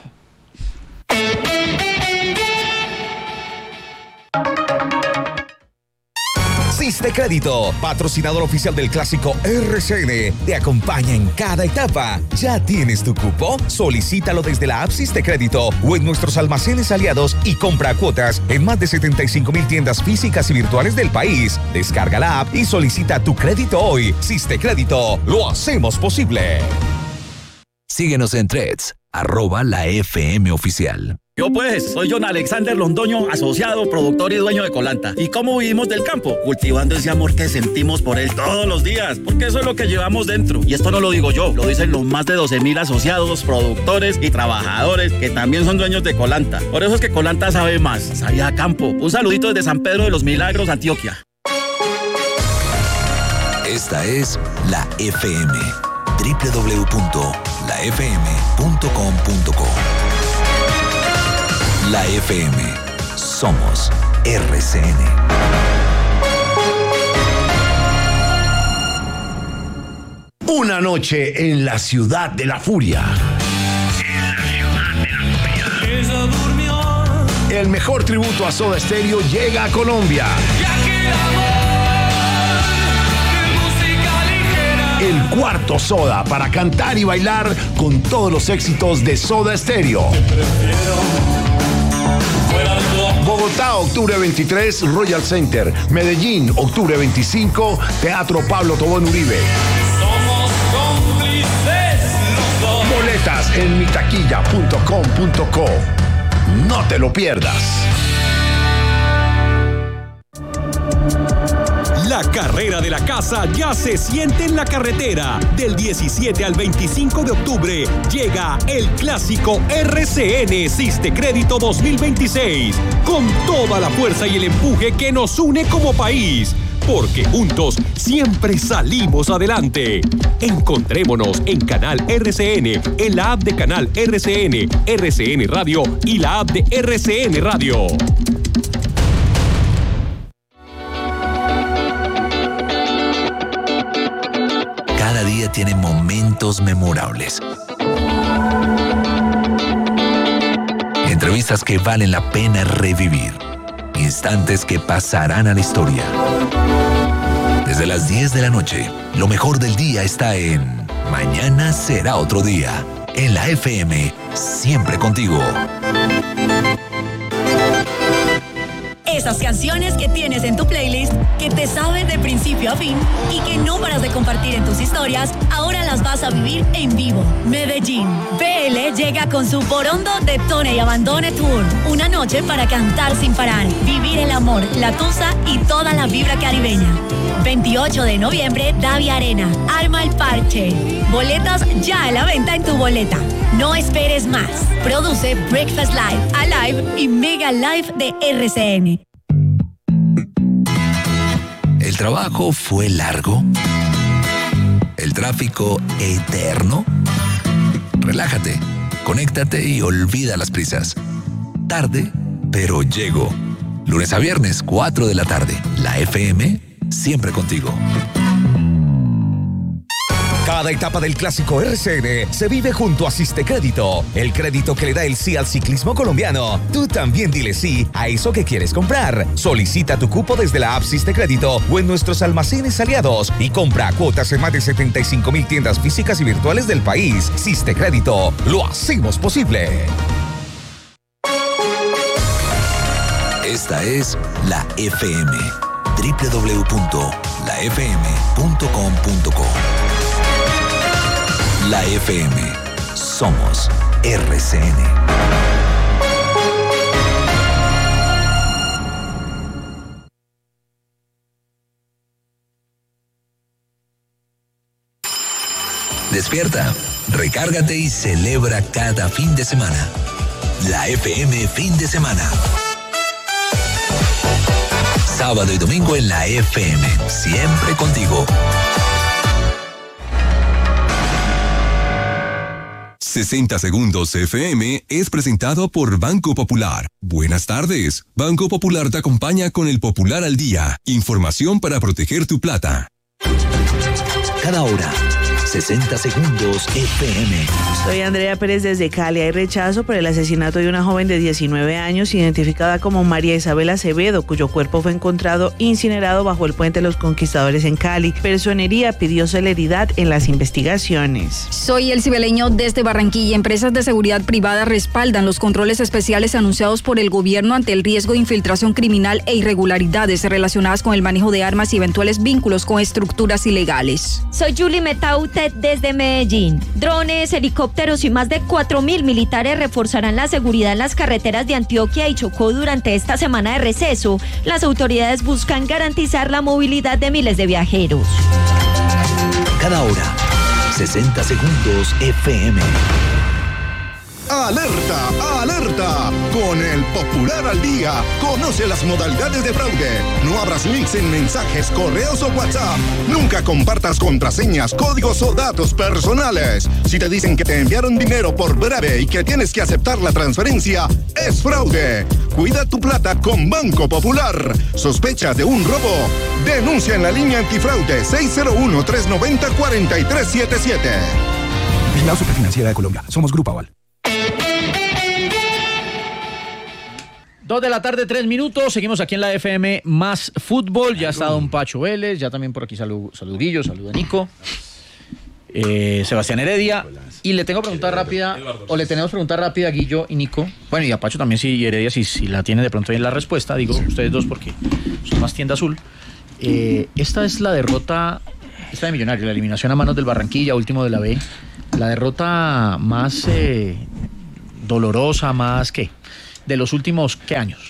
Speaker 3: Siste Crédito, patrocinador oficial del clásico R C N, te acompaña en cada etapa. ¿Ya tienes tu cupo? Solicítalo desde la app Siste Crédito o en nuestros almacenes aliados y compra cuotas en más de setenta y cinco mil tiendas físicas y virtuales del país. Descarga la app y solicita tu crédito hoy. Siste Crédito, lo hacemos posible.
Speaker 4: Síguenos en Threads, arroba la F M oficial.
Speaker 5: Yo pues, soy John Alexander Londoño, asociado, productor y dueño de Colanta. ¿Y cómo vivimos del campo? Cultivando ese amor que sentimos por él todos los días, porque eso es lo que llevamos dentro. Y esto no lo digo yo, lo dicen los más de doce mil asociados, productores y trabajadores que también son dueños de Colanta. Por eso es que Colanta sabe más, sabe a campo. Un saludito desde San Pedro de los Milagros, Antioquia.
Speaker 4: Esta es la F M, doble u doble u doble u punto la f m punto com punto co. La F M, somos R C N.
Speaker 6: Una noche en la ciudad de la furia. El mejor tributo a Soda Stereo llega a Colombia. El cuarto Soda para cantar y bailar con todos los éxitos de Soda Stereo. Bogotá, octubre veintitrés, Royal Center. Medellín, octubre veinticinco, Teatro Pablo Tobón Uribe.
Speaker 7: Somos cómplices los dos.
Speaker 6: Boletas en mitaquilla punto com punto co. No te lo pierdas.
Speaker 7: La carrera de la casa ya se siente en la carretera. Del diecisiete al veinticinco de octubre llega el clásico R C N Siste Crédito dos mil veintiséis, con toda la fuerza y el empuje que nos une como país. Porque juntos siempre salimos adelante. Encontrémonos en Canal R C N, en la app de Canal R C N, R C N Radio y la app de R C N Radio.
Speaker 4: Cada día tiene momentos memorables. Entrevistas que valen la pena revivir. Instantes que pasarán a la historia. Desde las diez de la noche, lo mejor del día está en Mañana será otro día. En la F M, siempre contigo.
Speaker 8: Esas canciones que tienes en tu playlist, que te sabes de principio a fin y que no paras de compartir en tus historias, ahora las vas a vivir en vivo. Medellín. B L llega con su Borondo Detone y Abandone Tour. Una noche para cantar sin parar, vivir el amor, la tusa y toda la vibra caribeña. veintiocho de noviembre, Davia Arena. Arma el parche. Boletas ya a la venta en tu boleta. No esperes más. Produce Breakfast Live, Alive y Mega Live de R C N.
Speaker 4: ¿El trabajo fue largo? ¿El tráfico eterno? Relájate, conéctate y olvida las prisas. Tarde, pero llego. Lunes a viernes, cuatro de la tarde. La F M, siempre contigo.
Speaker 3: Cada etapa del clásico R C N se vive junto a Siste Crédito, el crédito que le da el sí al ciclismo colombiano. Tú también dile sí a eso que quieres comprar. Solicita tu cupo desde la app Siste Crédito o en nuestros almacenes aliados y compra cuotas en más de setenta y cinco mil tiendas físicas y virtuales del país. Siste Crédito, lo hacemos posible.
Speaker 4: Esta es la F M. doble u doble u doble u punto la f m punto com punto co. La F M. Somos R C N. Despierta, recárgate y celebra cada fin de semana. La F M Fin de Semana. Sábado y domingo en la F M. Siempre contigo.
Speaker 9: sesenta Segundos F M es presentado por Banco Popular. Buenas tardes. Banco Popular te acompaña con el Popular al Día. Información para proteger tu plata.
Speaker 4: Cada hora, sesenta Segundos F M.
Speaker 10: Soy Andrea Pérez desde Cali. Hay rechazo por el asesinato de una joven de diecinueve años identificada como María Isabel Acevedo, cuyo cuerpo fue encontrado incinerado bajo el puente de los Conquistadores en Cali. Personería pidió celeridad en las investigaciones.
Speaker 11: Soy el cibeleño desde Barranquilla. Empresas de seguridad privada respaldan los controles especiales anunciados por el gobierno ante el riesgo de infiltración criminal e irregularidades relacionadas con el manejo de armas y eventuales vínculos con estructuras ilegales.
Speaker 12: Soy Julie Metaute desde Medellín. Drones, helicópteros y más de cuatro mil militares reforzarán la seguridad en las carreteras de Antioquia y Chocó durante esta semana de receso. Las autoridades buscan garantizar la movilidad de miles de viajeros.
Speaker 4: Cada hora, sesenta Segundos F M.
Speaker 13: ¡Alerta! ¡Alerta! Con el Popular al Día, conoce las modalidades de fraude. No abras links en mensajes, correos o WhatsApp. Nunca compartas contraseñas, códigos o datos personales. Si te dicen que te enviaron dinero por breve y que tienes que aceptar la transferencia, es fraude. Cuida tu plata con Banco Popular. ¿Sospechas de un robo? Denuncia en la línea antifraude seis cero uno, tres nueve cero, cuatro tres siete siete.
Speaker 14: Vigilado Superfinanciera de Colombia. Somos Grupo Aval.
Speaker 1: Dos de la tarde, tres minutos. Seguimos aquí en la F M Más Fútbol. Ya está don Pacho Vélez. Ya también por aquí salud, salud Guillo, saluda Nico. Eh, Sebastián Heredia. Y le tengo pregunta rápida, o le tenemos pregunta rápida a Guillo y Nico. Bueno, y a Pacho también, si Heredia, si, si la tiene de pronto ahí en la respuesta. Digo, ustedes dos porque son más tienda azul. Eh, esta es la derrota, esta de Millonarios, la eliminación a manos del Barranquilla, último de la B. La derrota más eh, dolorosa, más, ¿qué? de los últimos, ¿qué años?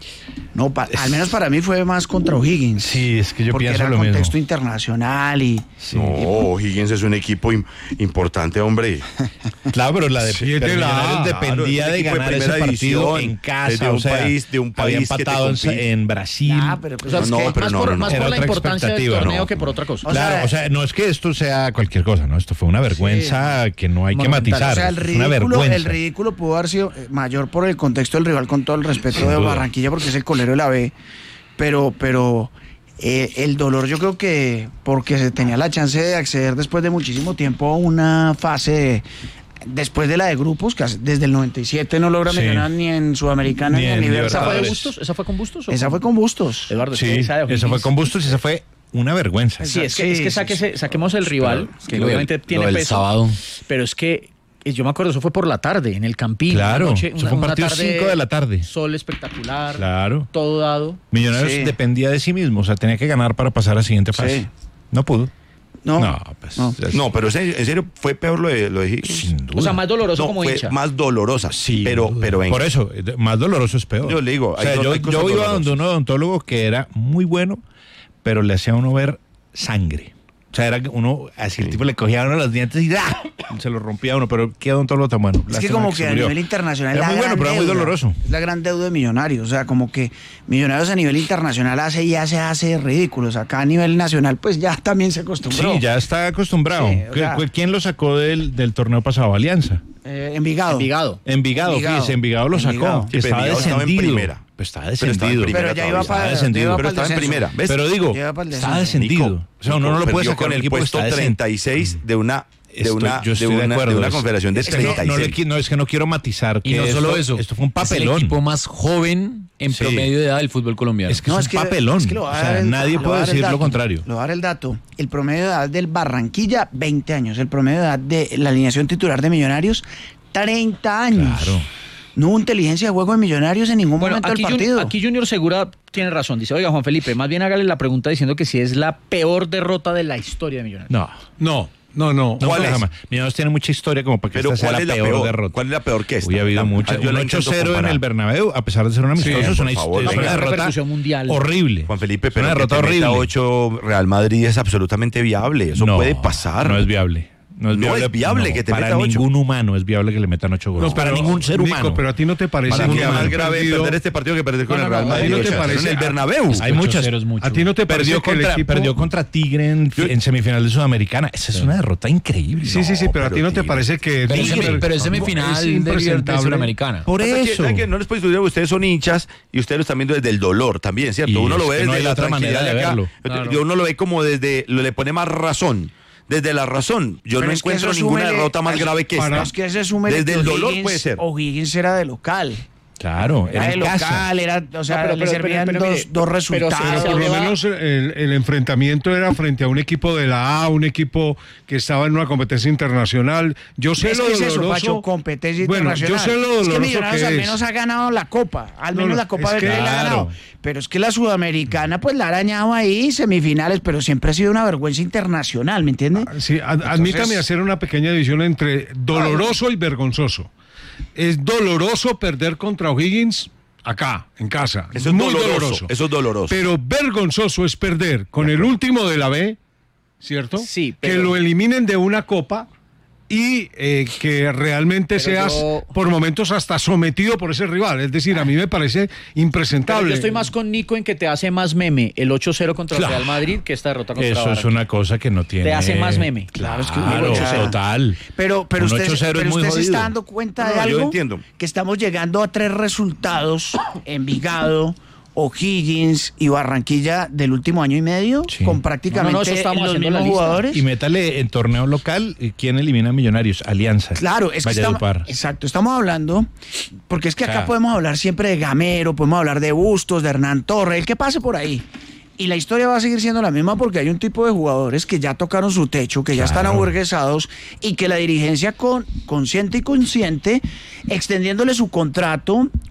Speaker 15: No, pa, al menos para mí fue más contra O'Higgins.
Speaker 16: Sí, es que yo
Speaker 15: porque
Speaker 16: pienso
Speaker 15: era
Speaker 16: lo mismo.
Speaker 15: contexto internacional y...
Speaker 2: Sí. No, O'Higgins es un equipo im- importante, hombre.
Speaker 16: Claro, pero la de
Speaker 2: Sí, es de
Speaker 16: pero
Speaker 2: la-
Speaker 16: Millonarios dependía
Speaker 2: claro,
Speaker 16: de
Speaker 2: es un equipo de
Speaker 16: ganar ese
Speaker 2: primera
Speaker 16: partido
Speaker 2: división,
Speaker 16: en casa,
Speaker 2: es de un
Speaker 16: o sea,
Speaker 2: país- de un
Speaker 16: había
Speaker 2: país que te
Speaker 16: empatado en,
Speaker 2: compite.
Speaker 16: en Brasil.
Speaker 15: Ah, pero pues
Speaker 1: O sea,
Speaker 15: es
Speaker 1: no,
Speaker 15: que-
Speaker 1: pero
Speaker 15: más
Speaker 1: no,
Speaker 15: por,
Speaker 1: no, no.
Speaker 15: más
Speaker 1: Era
Speaker 15: por la
Speaker 1: otra
Speaker 15: importancia del
Speaker 1: expectativa,
Speaker 15: torneo
Speaker 1: no.
Speaker 15: que por otra cosa.
Speaker 16: Claro, o sea, no es que esto sea cualquier cosa, ¿no? Esto fue una vergüenza
Speaker 15: Sí.
Speaker 16: que no hay que
Speaker 15: Monumental.
Speaker 16: matizar.
Speaker 15: O sea, el
Speaker 16: es una
Speaker 15: ridículo,
Speaker 16: vergüenza.
Speaker 15: el ridículo pudo haber sido eh, mayor por el contexto del rival, con todo el respeto
Speaker 16: Sin
Speaker 15: de
Speaker 16: duda.
Speaker 15: Barranquilla, porque es el colero de la B. Pero, pero eh, el dolor yo creo que porque se tenía la chance de acceder después de muchísimo tiempo a una fase después de la de grupos, que desde el noventa y siete no logra
Speaker 16: Sí.
Speaker 15: mencionar ni en Sudamericana ni,
Speaker 16: Ni
Speaker 15: a
Speaker 16: en
Speaker 15: nivel
Speaker 1: ¿Esa fue de
Speaker 15: Libertadores.
Speaker 1: Bustos? ¿Esa fue con Bustos? o
Speaker 15: Esa
Speaker 1: con-
Speaker 15: fue con Bustos.
Speaker 1: Eduardo, es
Speaker 16: Sí,
Speaker 1: que esa de
Speaker 16: eso
Speaker 1: O'Higgins-
Speaker 16: fue con Bustos y esa fue una vergüenza.
Speaker 1: Sí, es que, es que
Speaker 15: Sí,
Speaker 1: sáquese- saquemos el rival, que
Speaker 17: lo del-
Speaker 1: obviamente tiene
Speaker 17: lo del
Speaker 1: peso.
Speaker 17: sábado.
Speaker 1: Pero es que eh, yo me acuerdo, eso fue por la tarde, en el Campín.
Speaker 16: Claro,
Speaker 1: una noche,
Speaker 16: eso
Speaker 1: una-
Speaker 16: fue un
Speaker 1: una
Speaker 16: partido
Speaker 1: tarde,
Speaker 16: cinco de la tarde.
Speaker 1: Sol espectacular,
Speaker 16: Claro.
Speaker 1: todo dado.
Speaker 16: Millonarios
Speaker 15: Sí.
Speaker 16: dependía de sí mismo, o sea, tenía que ganar para pasar a la siguiente fase.
Speaker 15: Sí.
Speaker 16: No pudo.
Speaker 15: No,
Speaker 16: No, pues.
Speaker 15: no.
Speaker 16: es-
Speaker 2: No, pero en serio, en serio, fue peor lo de, lo de Higgins.
Speaker 16: Sin duda.
Speaker 1: O sea, más doloroso
Speaker 2: No,
Speaker 1: como
Speaker 2: fue
Speaker 1: hincha.
Speaker 2: más dolorosa.
Speaker 16: Sí,
Speaker 2: pero, pero venga.
Speaker 16: por eso, eh, más doloroso es peor.
Speaker 2: Yo le digo,
Speaker 16: o sea,
Speaker 2: hay do-
Speaker 16: yo,
Speaker 2: hay cosas
Speaker 16: yo iba
Speaker 2: dolorosas.
Speaker 16: donde un odontólogo que era muy bueno, pero le hacía a uno ver sangre. O sea, era que uno, así el tipo le cogía a uno los dientes y ¡ah! Se los rompía a uno, pero qué odontólogo tan bueno.
Speaker 15: Es que
Speaker 16: Lástima
Speaker 15: como que
Speaker 16: se
Speaker 15: a
Speaker 16: murió.
Speaker 15: nivel internacional
Speaker 16: Era
Speaker 15: la
Speaker 16: muy bueno,
Speaker 15: gran
Speaker 16: pero era muy
Speaker 15: deuda.
Speaker 16: doloroso.
Speaker 15: Es la gran deuda de Millonarios. O sea, como que Millonarios a nivel internacional hace y hace, hace ridículos. Acá a nivel nacional, pues ya también se acostumbró.
Speaker 16: Sí, ya está acostumbrado.
Speaker 15: Sí, o
Speaker 16: ¿Qué-
Speaker 15: sea-
Speaker 16: ¿Quién lo sacó del, del torneo pasado? Alianza.
Speaker 15: Eh, Envigado.
Speaker 1: Envigado.
Speaker 16: Envigado,
Speaker 15: Envigado.
Speaker 16: fíjese, Envigado lo sacó.
Speaker 15: Envigado.
Speaker 16: Que
Speaker 2: Sí, pero
Speaker 16: estaba
Speaker 2: Envigado estaba en
Speaker 16: descendido.
Speaker 2: primera.
Speaker 16: Pues estaba
Speaker 2: Pero estaba en
Speaker 16: descendido.
Speaker 2: primera
Speaker 15: Pero ya iba
Speaker 2: todavía.
Speaker 15: para,
Speaker 16: Estaba descendido.
Speaker 15: ya iba
Speaker 2: Pero
Speaker 15: para el
Speaker 2: estaba en
Speaker 15: descenso.
Speaker 2: primera, ¿ves?
Speaker 16: Pero digo,
Speaker 15: Ya iba para el
Speaker 16: estaba
Speaker 15: descenso.
Speaker 16: descendido.
Speaker 2: Nico,
Speaker 16: O sea, uno no lo puede
Speaker 2: perdió
Speaker 16: sacar
Speaker 2: con
Speaker 16: del
Speaker 2: el
Speaker 16: equipo que
Speaker 2: puesto
Speaker 16: está descendido.
Speaker 2: treinta y seis de una de
Speaker 16: Estoy-
Speaker 2: una
Speaker 16: yo estoy
Speaker 2: de
Speaker 16: de
Speaker 2: una,
Speaker 16: acuerdo.
Speaker 2: de una
Speaker 16: Es-
Speaker 2: confederación de
Speaker 16: es que no-
Speaker 2: treinta y
Speaker 16: no, le
Speaker 2: seis.
Speaker 16: qui- no, es que no quiero matizar.
Speaker 17: Y
Speaker 16: que
Speaker 17: no solo
Speaker 16: esto-
Speaker 17: eso.
Speaker 16: Esto fue un
Speaker 17: Es el
Speaker 16: papelón.
Speaker 17: equipo más joven en
Speaker 16: Sí.
Speaker 17: promedio de edad del fútbol colombiano.
Speaker 16: Es que
Speaker 15: No,
Speaker 16: es
Speaker 15: es
Speaker 16: un
Speaker 15: que-
Speaker 16: papelón.
Speaker 15: es que lo va
Speaker 16: O
Speaker 15: a
Speaker 16: sea,
Speaker 15: dar el-
Speaker 16: nadie
Speaker 15: lo va
Speaker 16: puede
Speaker 15: a dar el
Speaker 16: decir lo
Speaker 15: dato.
Speaker 16: contrario.
Speaker 15: Le voy a dar el dato. El promedio de edad del Barranquilla, veinte años. El promedio de edad de la alineación titular de Millonarios, treinta años.
Speaker 16: Claro.
Speaker 15: No hubo inteligencia de juego de Millonarios en ningún
Speaker 1: Bueno,
Speaker 15: momento
Speaker 1: aquí,
Speaker 15: del
Speaker 1: Jun-
Speaker 15: partido.
Speaker 1: aquí Junior Segura tiene razón. Dice, oiga, Juan Felipe, más bien hágale la pregunta diciendo que si es la peor derrota de la historia de Millonarios.
Speaker 16: No.
Speaker 6: No, no, no.
Speaker 16: No,
Speaker 2: ¿Cuál es?
Speaker 16: jamás. Millonarios tiene mucha historia como para que
Speaker 2: Pero
Speaker 16: esta sea
Speaker 2: ¿cuál
Speaker 16: la
Speaker 2: es la
Speaker 16: peor,
Speaker 2: peor?
Speaker 16: derrota.
Speaker 2: ¿Cuál es la peor que esta?
Speaker 16: Uy, ha habido
Speaker 2: La-
Speaker 16: muchas.
Speaker 2: yo
Speaker 16: Un
Speaker 2: la intento
Speaker 16: ocho cero en
Speaker 2: comparar.
Speaker 16: el Bernabéu, a pesar de ser un amistoso,
Speaker 2: Sí,
Speaker 16: es
Speaker 2: por
Speaker 16: una,
Speaker 2: favor,
Speaker 16: es
Speaker 2: venga.
Speaker 16: una derrota
Speaker 1: Repercusión mundial.
Speaker 16: horrible.
Speaker 2: Juan Felipe,
Speaker 16: Es
Speaker 2: pero
Speaker 16: una
Speaker 2: que
Speaker 16: derrota
Speaker 2: te meta
Speaker 16: horrible.
Speaker 2: ocho Real Madrid es absolutamente viable. Eso
Speaker 16: No,
Speaker 2: puede pasar.
Speaker 16: No es viable. No es
Speaker 2: No
Speaker 16: viable,
Speaker 2: es viable que te
Speaker 16: para
Speaker 2: meta ocho.
Speaker 16: ningún humano es viable que le metan ocho goles.
Speaker 6: No,
Speaker 16: para
Speaker 6: pero,
Speaker 16: ningún ser
Speaker 6: Nico,
Speaker 16: humano.
Speaker 6: pero a ti no te parece
Speaker 2: Para
Speaker 6: que
Speaker 2: mí es más
Speaker 6: haber
Speaker 2: grave
Speaker 6: perdido-
Speaker 2: perder este partido que perder con
Speaker 6: No,
Speaker 2: el
Speaker 6: no,
Speaker 2: Real
Speaker 6: no, a ti
Speaker 2: Madrid.
Speaker 6: no te
Speaker 2: o sea,
Speaker 6: parece-
Speaker 2: en el Bernabéu.
Speaker 16: Hay muchas.
Speaker 17: es mucho.
Speaker 6: A ti no te parece
Speaker 16: Perdió
Speaker 6: que el
Speaker 16: contra,
Speaker 6: equipo...
Speaker 16: perdió contra Tigre en, en semifinal de Sudamericana. Esa es una derrota increíble.
Speaker 6: Sí, sí, sí, pero a ti no te
Speaker 2: Tigre.
Speaker 6: parece que...
Speaker 17: Pero,
Speaker 6: Tigre-
Speaker 17: semi- pero es semifinal
Speaker 6: es
Speaker 17: de, Liber- de
Speaker 6: impresentable.
Speaker 17: Sudamericana.
Speaker 16: Por
Speaker 2: Pasa que-
Speaker 16: eso.
Speaker 2: ¿sabe que no les puedo estudiar, ustedes son hinchas y ustedes lo están viendo desde el dolor también, ¿cierto?
Speaker 16: Y
Speaker 2: Uno lo
Speaker 16: es
Speaker 2: ve
Speaker 16: que
Speaker 2: desde
Speaker 16: no hay
Speaker 2: la
Speaker 16: otra manera
Speaker 2: tranquilidad
Speaker 16: de
Speaker 2: acá.
Speaker 16: verlo.
Speaker 2: Yo-
Speaker 1: Claro.
Speaker 2: Uno lo ve como desde, lo le pone más razón. Desde la razón. Yo
Speaker 15: Pero
Speaker 2: no
Speaker 15: es que
Speaker 2: encuentro
Speaker 15: eso
Speaker 2: ninguna
Speaker 15: súmele-
Speaker 2: derrota más grave que
Speaker 6: para-
Speaker 2: esta.
Speaker 15: Es que ese súmele
Speaker 2: Desde
Speaker 15: que
Speaker 2: el dolor
Speaker 15: O'Higgins-
Speaker 2: puede ser.
Speaker 15: O'Higgins era de local.
Speaker 16: Claro,
Speaker 15: Era
Speaker 16: era
Speaker 15: de
Speaker 16: en
Speaker 15: local,
Speaker 16: casa.
Speaker 15: era, o sea,
Speaker 1: No, pero-
Speaker 15: le
Speaker 1: pero-
Speaker 15: servían
Speaker 1: pero- pero
Speaker 15: dos,
Speaker 1: mire,
Speaker 15: dos
Speaker 1: pero se-
Speaker 15: resultados.
Speaker 6: Pero
Speaker 1: se
Speaker 6: por lo
Speaker 1: lleva-
Speaker 6: menos el, el enfrentamiento era frente a un equipo de la A, un equipo que estaba en una competencia internacional. Yo sé
Speaker 15: Es
Speaker 6: lo
Speaker 15: que es eso,
Speaker 6: doloroso.
Speaker 15: Pacho, competencia
Speaker 6: Bueno,
Speaker 15: internacional.
Speaker 6: yo sé lo
Speaker 15: Es que
Speaker 6: doloroso
Speaker 15: Millonarios
Speaker 6: que
Speaker 15: al
Speaker 6: es.
Speaker 15: menos ha ganado la Copa, al
Speaker 6: No,
Speaker 15: menos
Speaker 6: no,
Speaker 15: la Copa
Speaker 6: es
Speaker 15: de
Speaker 6: que-
Speaker 15: la ha ganado.
Speaker 16: Claro.
Speaker 15: Pero es que la Sudamericana, pues la ha arañado ahí, semifinales, pero siempre ha sido una vergüenza internacional, ¿me entiende?
Speaker 6: Sí, ad- admítame hacer una pequeña división entre doloroso y vergonzoso. Es doloroso perder contra O'Higgins acá, en casa.
Speaker 2: Eso es
Speaker 6: Muy
Speaker 2: doloroso,
Speaker 6: doloroso.
Speaker 2: eso es doloroso.
Speaker 6: Pero vergonzoso es perder con el último de la B, ¿cierto?
Speaker 1: Sí,
Speaker 6: Que
Speaker 1: pero-
Speaker 6: lo eliminen de una copa y eh, que realmente
Speaker 1: Pero
Speaker 6: seas
Speaker 1: yo-
Speaker 6: por momentos hasta sometido por ese rival. Es decir, a mí me parece
Speaker 1: Pero
Speaker 6: impresentable.
Speaker 1: yo estoy más con Nico en que te hace más meme el ocho cero contra el
Speaker 16: Claro.
Speaker 1: Real Madrid que esta derrota contra
Speaker 16: Eso es
Speaker 1: Barranquilla.
Speaker 16: una cosa que no tiene.
Speaker 1: Te hace más meme.
Speaker 16: Claro,
Speaker 15: es que un ocho cero.
Speaker 16: total.
Speaker 15: Pero, pero
Speaker 16: Un
Speaker 15: usted,
Speaker 16: ocho cero es
Speaker 15: pero
Speaker 16: muy
Speaker 15: usted se
Speaker 16: jodido.
Speaker 15: está dando cuenta
Speaker 2: No,
Speaker 15: de
Speaker 2: no, yo
Speaker 15: algo,
Speaker 2: entiendo.
Speaker 15: que estamos llegando a tres resultados, Envigado, O'Higgins y Barranquilla del último año y medio,
Speaker 16: Sí.
Speaker 15: con prácticamente
Speaker 1: No, no, eso estamos
Speaker 15: los
Speaker 1: haciendo
Speaker 15: mismos
Speaker 1: la lista.
Speaker 15: jugadores.
Speaker 16: Y métale en torneo local, ¿quién elimina a Millonarios? Alianza.
Speaker 15: Claro, es que estamos,
Speaker 16: Valledupar.
Speaker 15: exacto, estamos hablando, porque es que acá
Speaker 16: O sea,
Speaker 15: podemos hablar siempre de Gamero, podemos hablar de Bustos, de Hernán Torres, el que pase por ahí. Y la historia va a seguir siendo la misma porque hay un tipo de jugadores que ya tocaron su techo, que ya están
Speaker 16: Claro.
Speaker 15: aburguesados y que la dirigencia con, consciente y consciente, extendiéndole su contrato con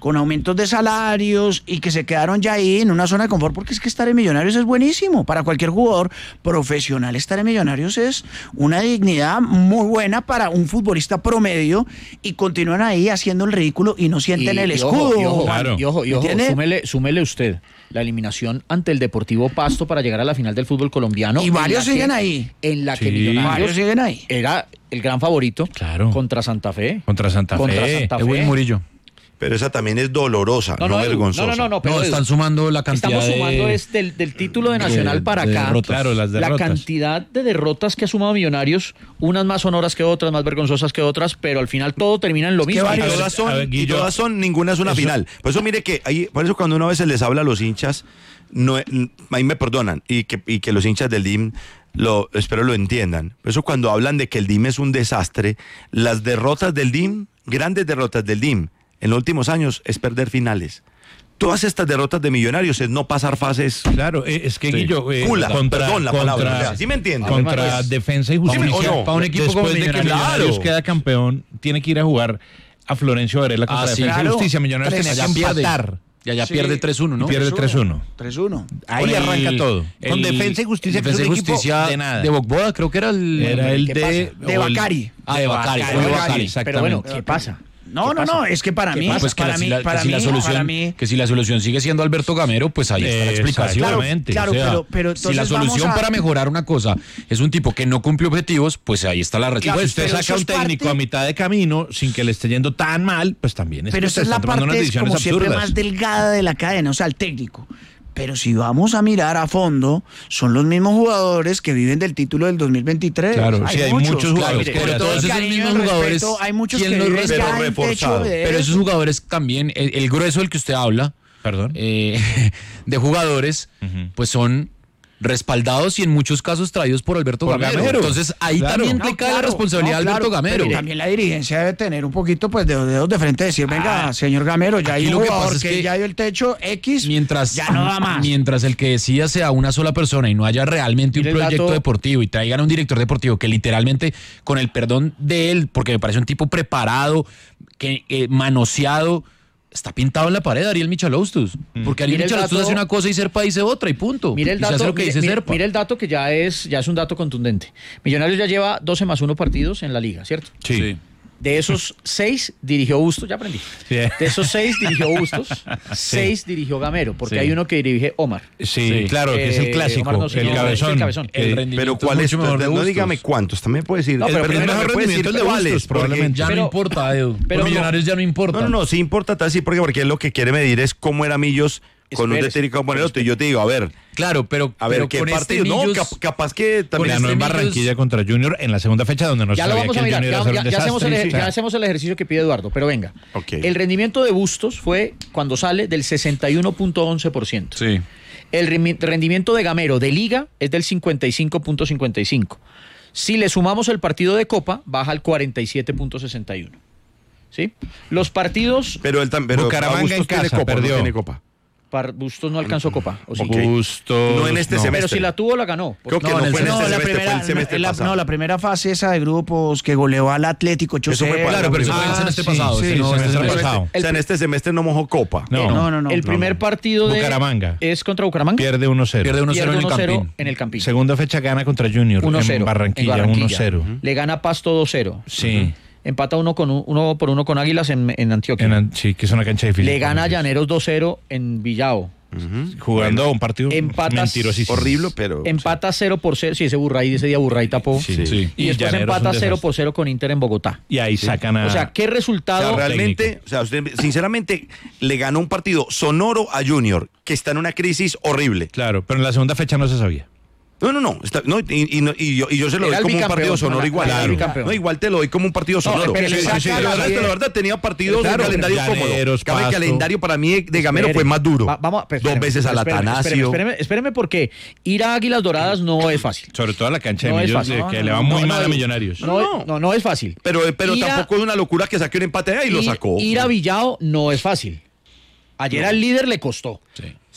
Speaker 15: con aumentos de salarios y que se quedaron ya ahí en una zona de confort, porque es que estar en Millonarios es buenísimo. Para cualquier jugador profesional, estar en Millonarios es una dignidad muy buena para un futbolista promedio y continúan ahí haciendo el ridículo y no sienten
Speaker 1: Y-
Speaker 15: el
Speaker 1: y
Speaker 15: escudo.
Speaker 1: ojo, y ojo,
Speaker 15: Juan.
Speaker 1: y ojo, y ojo,
Speaker 15: ¿Entiende?
Speaker 1: súmele, súmele usted la eliminación ante el Deportivo Pasto para llegar a la final del fútbol colombiano.
Speaker 15: Y
Speaker 1: en
Speaker 15: varios
Speaker 1: la que-
Speaker 15: siguen ahí.
Speaker 1: En la que
Speaker 16: Sí.
Speaker 1: Millonarios
Speaker 15: Varios siguen ahí.
Speaker 1: era el gran favorito
Speaker 16: Claro.
Speaker 1: contra Santa Fe.
Speaker 16: Contra Santa
Speaker 1: Contra
Speaker 16: Fe.
Speaker 1: Santa Fe.
Speaker 17: Edwin Murillo.
Speaker 2: Pero esa también es dolorosa, no,
Speaker 1: No, no, Edu,
Speaker 2: vergonzosa.
Speaker 1: no, no, no, no, pero
Speaker 17: No,
Speaker 1: Edu,
Speaker 17: están sumando la cantidad
Speaker 1: Estamos sumando
Speaker 17: de...
Speaker 1: es del, del título de Nacional
Speaker 17: de-
Speaker 1: para
Speaker 17: de
Speaker 1: acá.
Speaker 17: derrotas.
Speaker 16: Claro, las
Speaker 1: La
Speaker 16: derrotas.
Speaker 1: cantidad de derrotas que ha sumado Millonarios, unas más sonoras que otras, más vergonzosas que otras, pero al final todo termina en lo
Speaker 15: que
Speaker 1: mismo.
Speaker 15: varios-
Speaker 2: Y
Speaker 16: A ver,
Speaker 2: todas son,
Speaker 16: a ver,
Speaker 2: y
Speaker 16: Guillo,
Speaker 2: todas son, ninguna es una
Speaker 16: eso-
Speaker 2: final. Por eso mire que ahí, por eso cuando uno a veces les habla a los hinchas, no, ahí me perdonan, y que, y que los hinchas del D I M lo, espero lo entiendan. Por eso cuando hablan de que el D I M es un desastre, las derrotas del D I M, grandes derrotas del D I M, en los últimos años es perder finales. Todas estas derrotas de Millonarios es no pasar fases.
Speaker 16: Claro, eh, es que
Speaker 2: Sí.
Speaker 16: Guillo, eh,
Speaker 2: Cula,
Speaker 16: contra,
Speaker 2: perdón la
Speaker 16: contra-
Speaker 2: palabra, o sea, ¿sí me entiende?
Speaker 16: Contra
Speaker 1: Pues,
Speaker 16: Defensa y
Speaker 2: ¿sí me- o
Speaker 16: Justicia.
Speaker 2: no?
Speaker 17: Para un equipo
Speaker 16: Después
Speaker 17: como
Speaker 16: de que
Speaker 17: Millonarios.
Speaker 16: Millonarios
Speaker 2: Claro.
Speaker 16: queda campeón, tiene que ir a jugar a Florencio Varela contra
Speaker 17: Ah, sí.
Speaker 16: Defensa
Speaker 15: Claro.
Speaker 16: y Justicia. Millonarios
Speaker 15: Tres.
Speaker 16: tenía
Speaker 17: Allá
Speaker 16: que
Speaker 17: pierde.
Speaker 16: empatar.
Speaker 17: Y allá
Speaker 15: Sí.
Speaker 17: pierde tres uno,
Speaker 16: Y
Speaker 17: ¿no?
Speaker 16: pierde tres uno.
Speaker 15: tres uno.
Speaker 16: Ahí
Speaker 17: Con el-
Speaker 16: arranca todo. Con
Speaker 17: el-
Speaker 16: Defensa y Justicia, que es
Speaker 17: Defensa
Speaker 16: un
Speaker 17: y
Speaker 16: equipo
Speaker 17: Justicia
Speaker 16: de nada.
Speaker 17: de Bogboda, creo que era el...
Speaker 16: Era el
Speaker 15: ¿Qué
Speaker 16: de...
Speaker 15: pasa? De
Speaker 16: o el-
Speaker 15: Bacari.
Speaker 17: Ah, de Bacari, fue de Bacari.
Speaker 1: Pero bueno,
Speaker 16: Exactamente.
Speaker 1: ¿qué pasa?
Speaker 15: No,
Speaker 1: ¿Qué
Speaker 15: no,
Speaker 1: pasa?
Speaker 15: no, es que para
Speaker 1: ¿Qué
Speaker 15: mí,
Speaker 1: pasa?
Speaker 17: Pues que,
Speaker 15: para
Speaker 17: la,
Speaker 15: mí,
Speaker 17: si la,
Speaker 15: para
Speaker 17: que si la
Speaker 15: mí,
Speaker 17: solución,
Speaker 15: para mí,
Speaker 17: que si la solución sigue siendo Alberto Gamero, pues ahí está la
Speaker 16: Eh,
Speaker 17: explicación.
Speaker 16: exactamente.
Speaker 15: Claro,
Speaker 17: O sea,
Speaker 15: pero- pero
Speaker 17: si la
Speaker 15: entonces
Speaker 17: solución
Speaker 15: vamos a-
Speaker 17: para mejorar una cosa es un tipo que no cumple objetivos, pues ahí está la
Speaker 16: Y
Speaker 17: respuesta.
Speaker 16: si usted
Speaker 15: pero eso
Speaker 16: saca
Speaker 15: es
Speaker 16: un técnico
Speaker 15: parte-
Speaker 16: a mitad de camino sin que le esté yendo tan mal, pues también es
Speaker 15: pero
Speaker 16: que
Speaker 15: esa
Speaker 16: usted
Speaker 15: es la
Speaker 16: está tomando unas
Speaker 15: parte,
Speaker 16: decisiones
Speaker 15: como siempre,
Speaker 16: absurdas.
Speaker 15: más delgada de la cadena, o sea, el técnico. Pero si vamos a mirar a fondo, son los mismos jugadores que viven del título del dos mil veintitrés.
Speaker 16: Claro, sí, hay muchos
Speaker 15: claro,
Speaker 16: jugadores,
Speaker 15: mire,
Speaker 17: pero
Speaker 15: con todo el
Speaker 17: entonces
Speaker 15: cariño y
Speaker 17: esos
Speaker 15: el
Speaker 17: mismos jugadores,
Speaker 15: respeto, hay muchos
Speaker 17: ¿quién
Speaker 15: que
Speaker 17: los
Speaker 15: viven
Speaker 17: respeta?
Speaker 15: ya en
Speaker 2: Reforzado.
Speaker 15: techo de
Speaker 17: Pero esos
Speaker 15: eso.
Speaker 17: jugadores también, el, el grueso del que usted habla,
Speaker 16: Perdón.
Speaker 17: eh, de jugadores, pues son respaldados y en muchos casos traídos por Alberto
Speaker 16: Por
Speaker 17: Gamero.
Speaker 16: Gamero.
Speaker 17: Entonces ahí
Speaker 16: Claro.
Speaker 17: también
Speaker 15: No,
Speaker 17: le cae la
Speaker 15: claro,
Speaker 17: responsabilidad
Speaker 15: no,
Speaker 17: de Alberto
Speaker 15: claro,
Speaker 17: Gamero.
Speaker 15: pero también la dirigencia debe tener un poquito pues de dedos de frente, decir, venga, señor Gamero, ya hay
Speaker 17: aquí
Speaker 15: un
Speaker 17: lo que
Speaker 15: jugador
Speaker 17: pasa es
Speaker 15: que,
Speaker 17: que
Speaker 15: ya dio el techo X,
Speaker 17: Mientras,
Speaker 15: ya no da más.
Speaker 17: mientras el que decida sea una sola persona y no haya realmente
Speaker 1: Mire
Speaker 17: un
Speaker 1: el
Speaker 17: proyecto
Speaker 1: dato-
Speaker 17: deportivo y traigan a un director deportivo que literalmente, con el perdón de él, porque me parece un tipo preparado, que eh, manoseado, está pintado en la pared Ariel Michalaustus. Porque Ariel
Speaker 1: Mire el
Speaker 17: Michalaustus
Speaker 1: dato-
Speaker 17: hace una cosa y Serpa dice otra y punto.
Speaker 1: Mire el
Speaker 17: Y se hace
Speaker 1: dato,
Speaker 17: lo que
Speaker 1: mire,
Speaker 17: dice
Speaker 1: mire-
Speaker 17: Serpa.
Speaker 1: mire el dato que ya es, ya es un dato contundente. Millonarios ya lleva doce más uno partidos en la liga, ¿cierto?
Speaker 16: Sí.
Speaker 1: De esos seis dirigió Bustos, ya aprendí.
Speaker 16: Sí.
Speaker 1: De esos seis dirigió Bustos, seis dirigió Gamero, porque
Speaker 16: Sí.
Speaker 1: hay uno que dirige Omar.
Speaker 16: Sí, claro, que es el
Speaker 1: Eh,
Speaker 16: clásico,
Speaker 1: Omar no sé,
Speaker 16: el
Speaker 1: no,
Speaker 16: cabezón.
Speaker 1: es el cabezón.
Speaker 16: El
Speaker 17: El
Speaker 16: Eh,
Speaker 17: rendimiento
Speaker 2: Pero ¿cuál es?
Speaker 17: mucho mejor de
Speaker 2: No
Speaker 17: Bustos.
Speaker 2: dígame cuántos, también puede decir.
Speaker 1: No, pero
Speaker 2: el
Speaker 1: primero
Speaker 2: me
Speaker 16: mejor
Speaker 2: puede
Speaker 16: rendimiento
Speaker 2: decir
Speaker 16: el de
Speaker 2: cuáles,
Speaker 16: Bustos,
Speaker 2: porque-
Speaker 16: probablemente.
Speaker 17: Ya
Speaker 1: Pero-
Speaker 17: no importa, Edu.
Speaker 1: pero
Speaker 17: Por
Speaker 1: no-
Speaker 17: Millonarios ya no importa.
Speaker 2: No, no, no, sí importa, tal sí, porque, porque él lo que quiere medir es cómo era Millos con un
Speaker 1: Espérese,
Speaker 2: técnico como el otro. Y yo te digo, a ver,
Speaker 17: Claro, pero,
Speaker 2: a ver,
Speaker 17: pero
Speaker 2: ¿qué
Speaker 17: con
Speaker 2: partido?
Speaker 17: este
Speaker 2: no,
Speaker 17: Millos-
Speaker 2: cap- capaz que también
Speaker 16: Ganó
Speaker 17: este
Speaker 16: en
Speaker 17: Millos-
Speaker 16: Barranquilla contra Junior en la segunda fecha donde no
Speaker 1: Ya lo
Speaker 16: sabía
Speaker 1: vamos
Speaker 16: que
Speaker 1: a
Speaker 16: el
Speaker 1: mirar,
Speaker 16: Junior
Speaker 1: ya,
Speaker 16: iba a ser un
Speaker 1: ya- ya hacemos el,
Speaker 16: desastre.
Speaker 1: ej- ya hacemos el ejercicio que pide Eduardo, pero venga.
Speaker 2: Ok.
Speaker 1: El rendimiento de Bustos fue cuando sale del sesenta y uno punto once por ciento.
Speaker 17: Sí.
Speaker 1: El remi- rendimiento de Gamero de Liga es del cincuenta y cinco punto cincuenta y cinco. Si le sumamos el partido de Copa, baja al cuarenta y siete punto sesenta y uno. ¿Sí? Los partidos...
Speaker 2: Pero él también.
Speaker 16: Bucaramanga
Speaker 2: Bustos
Speaker 16: en
Speaker 2: tiene
Speaker 16: casa,
Speaker 2: copa, no
Speaker 16: perdió.
Speaker 2: tiene copa.
Speaker 1: Par- Bustos no alcanzó Copa. ¿o sí?
Speaker 2: Ok.
Speaker 16: Bustos.
Speaker 2: No en este semestre.
Speaker 1: Pero si la tuvo, la ganó.
Speaker 2: Creo que
Speaker 1: No,
Speaker 2: no,
Speaker 1: en el
Speaker 2: fue en
Speaker 1: semestre.
Speaker 2: este
Speaker 15: No, la
Speaker 2: semestre, fue
Speaker 15: primera,
Speaker 2: el semestre
Speaker 15: la-
Speaker 2: pasado.
Speaker 15: no, la primera fase esa de grupos que goleó al Atlético ocho
Speaker 2: Eso fue
Speaker 15: cero.
Speaker 2: para-
Speaker 17: Claro, pero eso fue el
Speaker 16: Ah,
Speaker 17: semestre
Speaker 16: sí,
Speaker 17: pasado.
Speaker 16: sí,
Speaker 17: ese no,
Speaker 16: semestre
Speaker 17: este semestre-
Speaker 16: pasado.
Speaker 2: O sea, en este semestre no mojó copa.
Speaker 16: No.
Speaker 15: No, no, no.
Speaker 1: El primer
Speaker 2: no.
Speaker 1: partido de...
Speaker 16: Bucaramanga.
Speaker 1: Es contra Bucaramanga.
Speaker 16: Pierde uno cero.
Speaker 17: Pierde uno cero en el
Speaker 1: uno cero
Speaker 17: Campín.
Speaker 1: en el Campín.
Speaker 16: Segunda fecha gana contra Junior
Speaker 1: uno cero
Speaker 16: en Barranquilla, uno cero.
Speaker 1: Le gana Pasto dos cero.
Speaker 16: Sí.
Speaker 1: Empata uno, con un- uno por uno con Águilas en, en Antioquia.
Speaker 16: En An- sí, que es una cancha difícil.
Speaker 1: Le gana a Llaneros dos cero en Villao.
Speaker 16: Jugando un partido
Speaker 1: Empatas-
Speaker 16: mentirosísimo.
Speaker 2: Horrible, pero.
Speaker 1: Empata cero por cero. Sí, ese Burray, ese día Burray tapó.
Speaker 16: Sí, sí.
Speaker 1: Y, después
Speaker 16: Llaneros
Speaker 1: empata
Speaker 16: un
Speaker 1: cero
Speaker 16: desastre.
Speaker 1: por cero con Inter en Bogotá.
Speaker 16: Y ahí sacan a...
Speaker 1: O sea, ¿qué
Speaker 2: O
Speaker 1: resultado?
Speaker 2: sea, realmente, o sea, usted sinceramente le ganó un partido sonoro a Junior, que está en una crisis horrible.
Speaker 16: Claro, pero en la segunda fecha no se sabía.
Speaker 2: No, no, no. Está, no y, y no- y yo, y yo se lo
Speaker 1: Era
Speaker 2: doy
Speaker 1: el
Speaker 2: como un
Speaker 1: bicampeón,
Speaker 2: partido sonoro
Speaker 1: era-
Speaker 2: igual.
Speaker 1: era el
Speaker 2: Claro.
Speaker 1: bicampeón.
Speaker 2: No, igual te lo doy como un partido sonoro.
Speaker 1: pero le saca
Speaker 2: la,
Speaker 1: la
Speaker 2: verdad,
Speaker 1: diez.
Speaker 2: la verdad, tenía partidos
Speaker 16: Claro,
Speaker 2: de calendario cómodo.
Speaker 16: Llaneros,
Speaker 2: Cabe el
Speaker 16: Pasto.
Speaker 2: calendario para mí de Gamero
Speaker 1: Espere.
Speaker 2: fue más duro.
Speaker 1: Va- vamos, pues,
Speaker 2: Dos
Speaker 1: espéreme,
Speaker 2: veces al
Speaker 1: espéreme,
Speaker 2: Atanasio.
Speaker 1: Espéreme, espéreme, espéreme, porque ir a Águilas Doradas no es fácil.
Speaker 16: Sobre todo a la cancha
Speaker 1: No
Speaker 16: de
Speaker 1: es
Speaker 16: Millos,
Speaker 1: fácil.
Speaker 16: eh, que
Speaker 1: No,
Speaker 16: le
Speaker 1: no,
Speaker 16: va
Speaker 1: no,
Speaker 16: muy
Speaker 1: no,
Speaker 16: mal a
Speaker 1: no.
Speaker 16: Millonarios.
Speaker 1: No, no, no es fácil.
Speaker 2: Pero, pero
Speaker 1: Ir a-
Speaker 2: tampoco es una locura que saque un empate ahí y lo
Speaker 1: ir-
Speaker 2: sacó.
Speaker 1: Ir a Villao no es fácil. Ayer al líder le costó.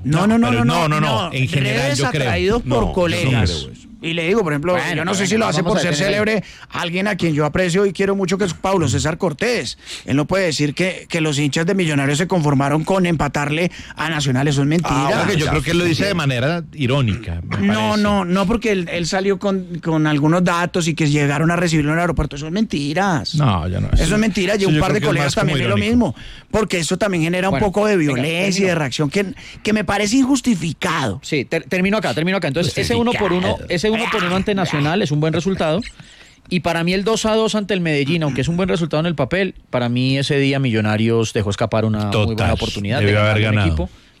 Speaker 15: No, no, no,
Speaker 16: pero
Speaker 15: no,
Speaker 16: no, no, no, en general
Speaker 15: redes
Speaker 16: yo creo.
Speaker 15: atraídos por
Speaker 16: No, yo no
Speaker 15: colegas.
Speaker 16: creo eso.
Speaker 15: Y le digo, por ejemplo,
Speaker 1: Bueno,
Speaker 15: yo no
Speaker 1: pero
Speaker 15: sé si
Speaker 1: venga,
Speaker 15: lo hace
Speaker 1: vamos
Speaker 15: por
Speaker 1: a
Speaker 15: ser
Speaker 1: detener
Speaker 15: célebre alguien a quien yo aprecio y quiero mucho, que es Pablo César Cortés. Él no puede decir que, que los hinchas de Millonarios se conformaron con empatarle a Nacional. Eso es mentira.
Speaker 16: Ah, porque yo creo que él lo dice de manera irónica. me
Speaker 15: No,
Speaker 16: parece.
Speaker 15: no, no, porque él, él salió con, con algunos datos y que llegaron a recibirlo en el aeropuerto. Eso es mentiras.
Speaker 16: No, yo no.
Speaker 15: Eso es mentira. Y
Speaker 16: Sí,
Speaker 15: un
Speaker 16: yo
Speaker 15: par
Speaker 16: creo
Speaker 15: de
Speaker 16: que es
Speaker 15: colegas
Speaker 16: más como
Speaker 15: también es lo
Speaker 16: irónico.
Speaker 15: mismo. Porque eso también genera un
Speaker 1: Bueno,
Speaker 15: poco de
Speaker 1: venga,
Speaker 15: violencia y
Speaker 1: termino.
Speaker 15: de reacción que, que me parece injustificado.
Speaker 1: Sí, ter- termino acá, termino acá. Entonces, ese uno por uno, ese uno por uno ante Nacional es un buen resultado. Y para mí el dos a dos ante el Medellín, aunque es un buen resultado en el papel, para mí ese día Millonarios dejó escapar una muy
Speaker 16: Total,
Speaker 1: buena oportunidad de
Speaker 16: debió
Speaker 1: ganar
Speaker 16: haber
Speaker 1: un
Speaker 16: ganado.
Speaker 1: equipo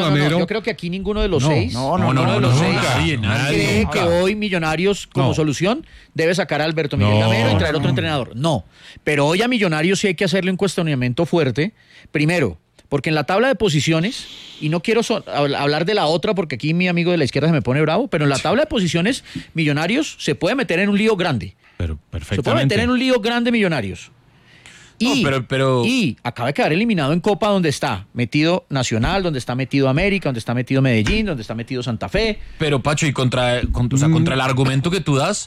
Speaker 1: no, no, no,
Speaker 6: Gamero.
Speaker 1: yo creo que aquí ninguno de los
Speaker 6: No,
Speaker 1: seis,
Speaker 6: no, no,
Speaker 1: ninguno
Speaker 6: no,
Speaker 1: de
Speaker 6: no,
Speaker 1: los
Speaker 6: no,
Speaker 1: seis
Speaker 6: nadie, nadie,
Speaker 1: cree
Speaker 6: nunca.
Speaker 1: que hoy Millonarios como
Speaker 6: No.
Speaker 1: solución debe sacar a Alberto Miguel
Speaker 6: No,
Speaker 1: Gamero y traer otro
Speaker 6: no.
Speaker 1: entrenador. No, pero hoy a Millonarios sí hay que hacerle un cuestionamiento fuerte. Primero, Porque en la tabla de posiciones, y no quiero so- hablar de la otra porque aquí mi amigo de la izquierda se me pone bravo, pero en la tabla de posiciones, Millonarios se puede meter en un lío grande.
Speaker 16: Pero
Speaker 1: Se puede
Speaker 16: perfectamente.
Speaker 1: meter en un lío grande Millonarios. Y,
Speaker 17: No, pero- pero-
Speaker 1: y acaba de quedar eliminado en Copa, donde está metido Nacional, donde está metido América, donde está metido Medellín, donde está metido Santa Fe.
Speaker 17: Pero, Pacho, y contra, con- o sea,
Speaker 1: Mm.
Speaker 17: contra el argumento que tú das,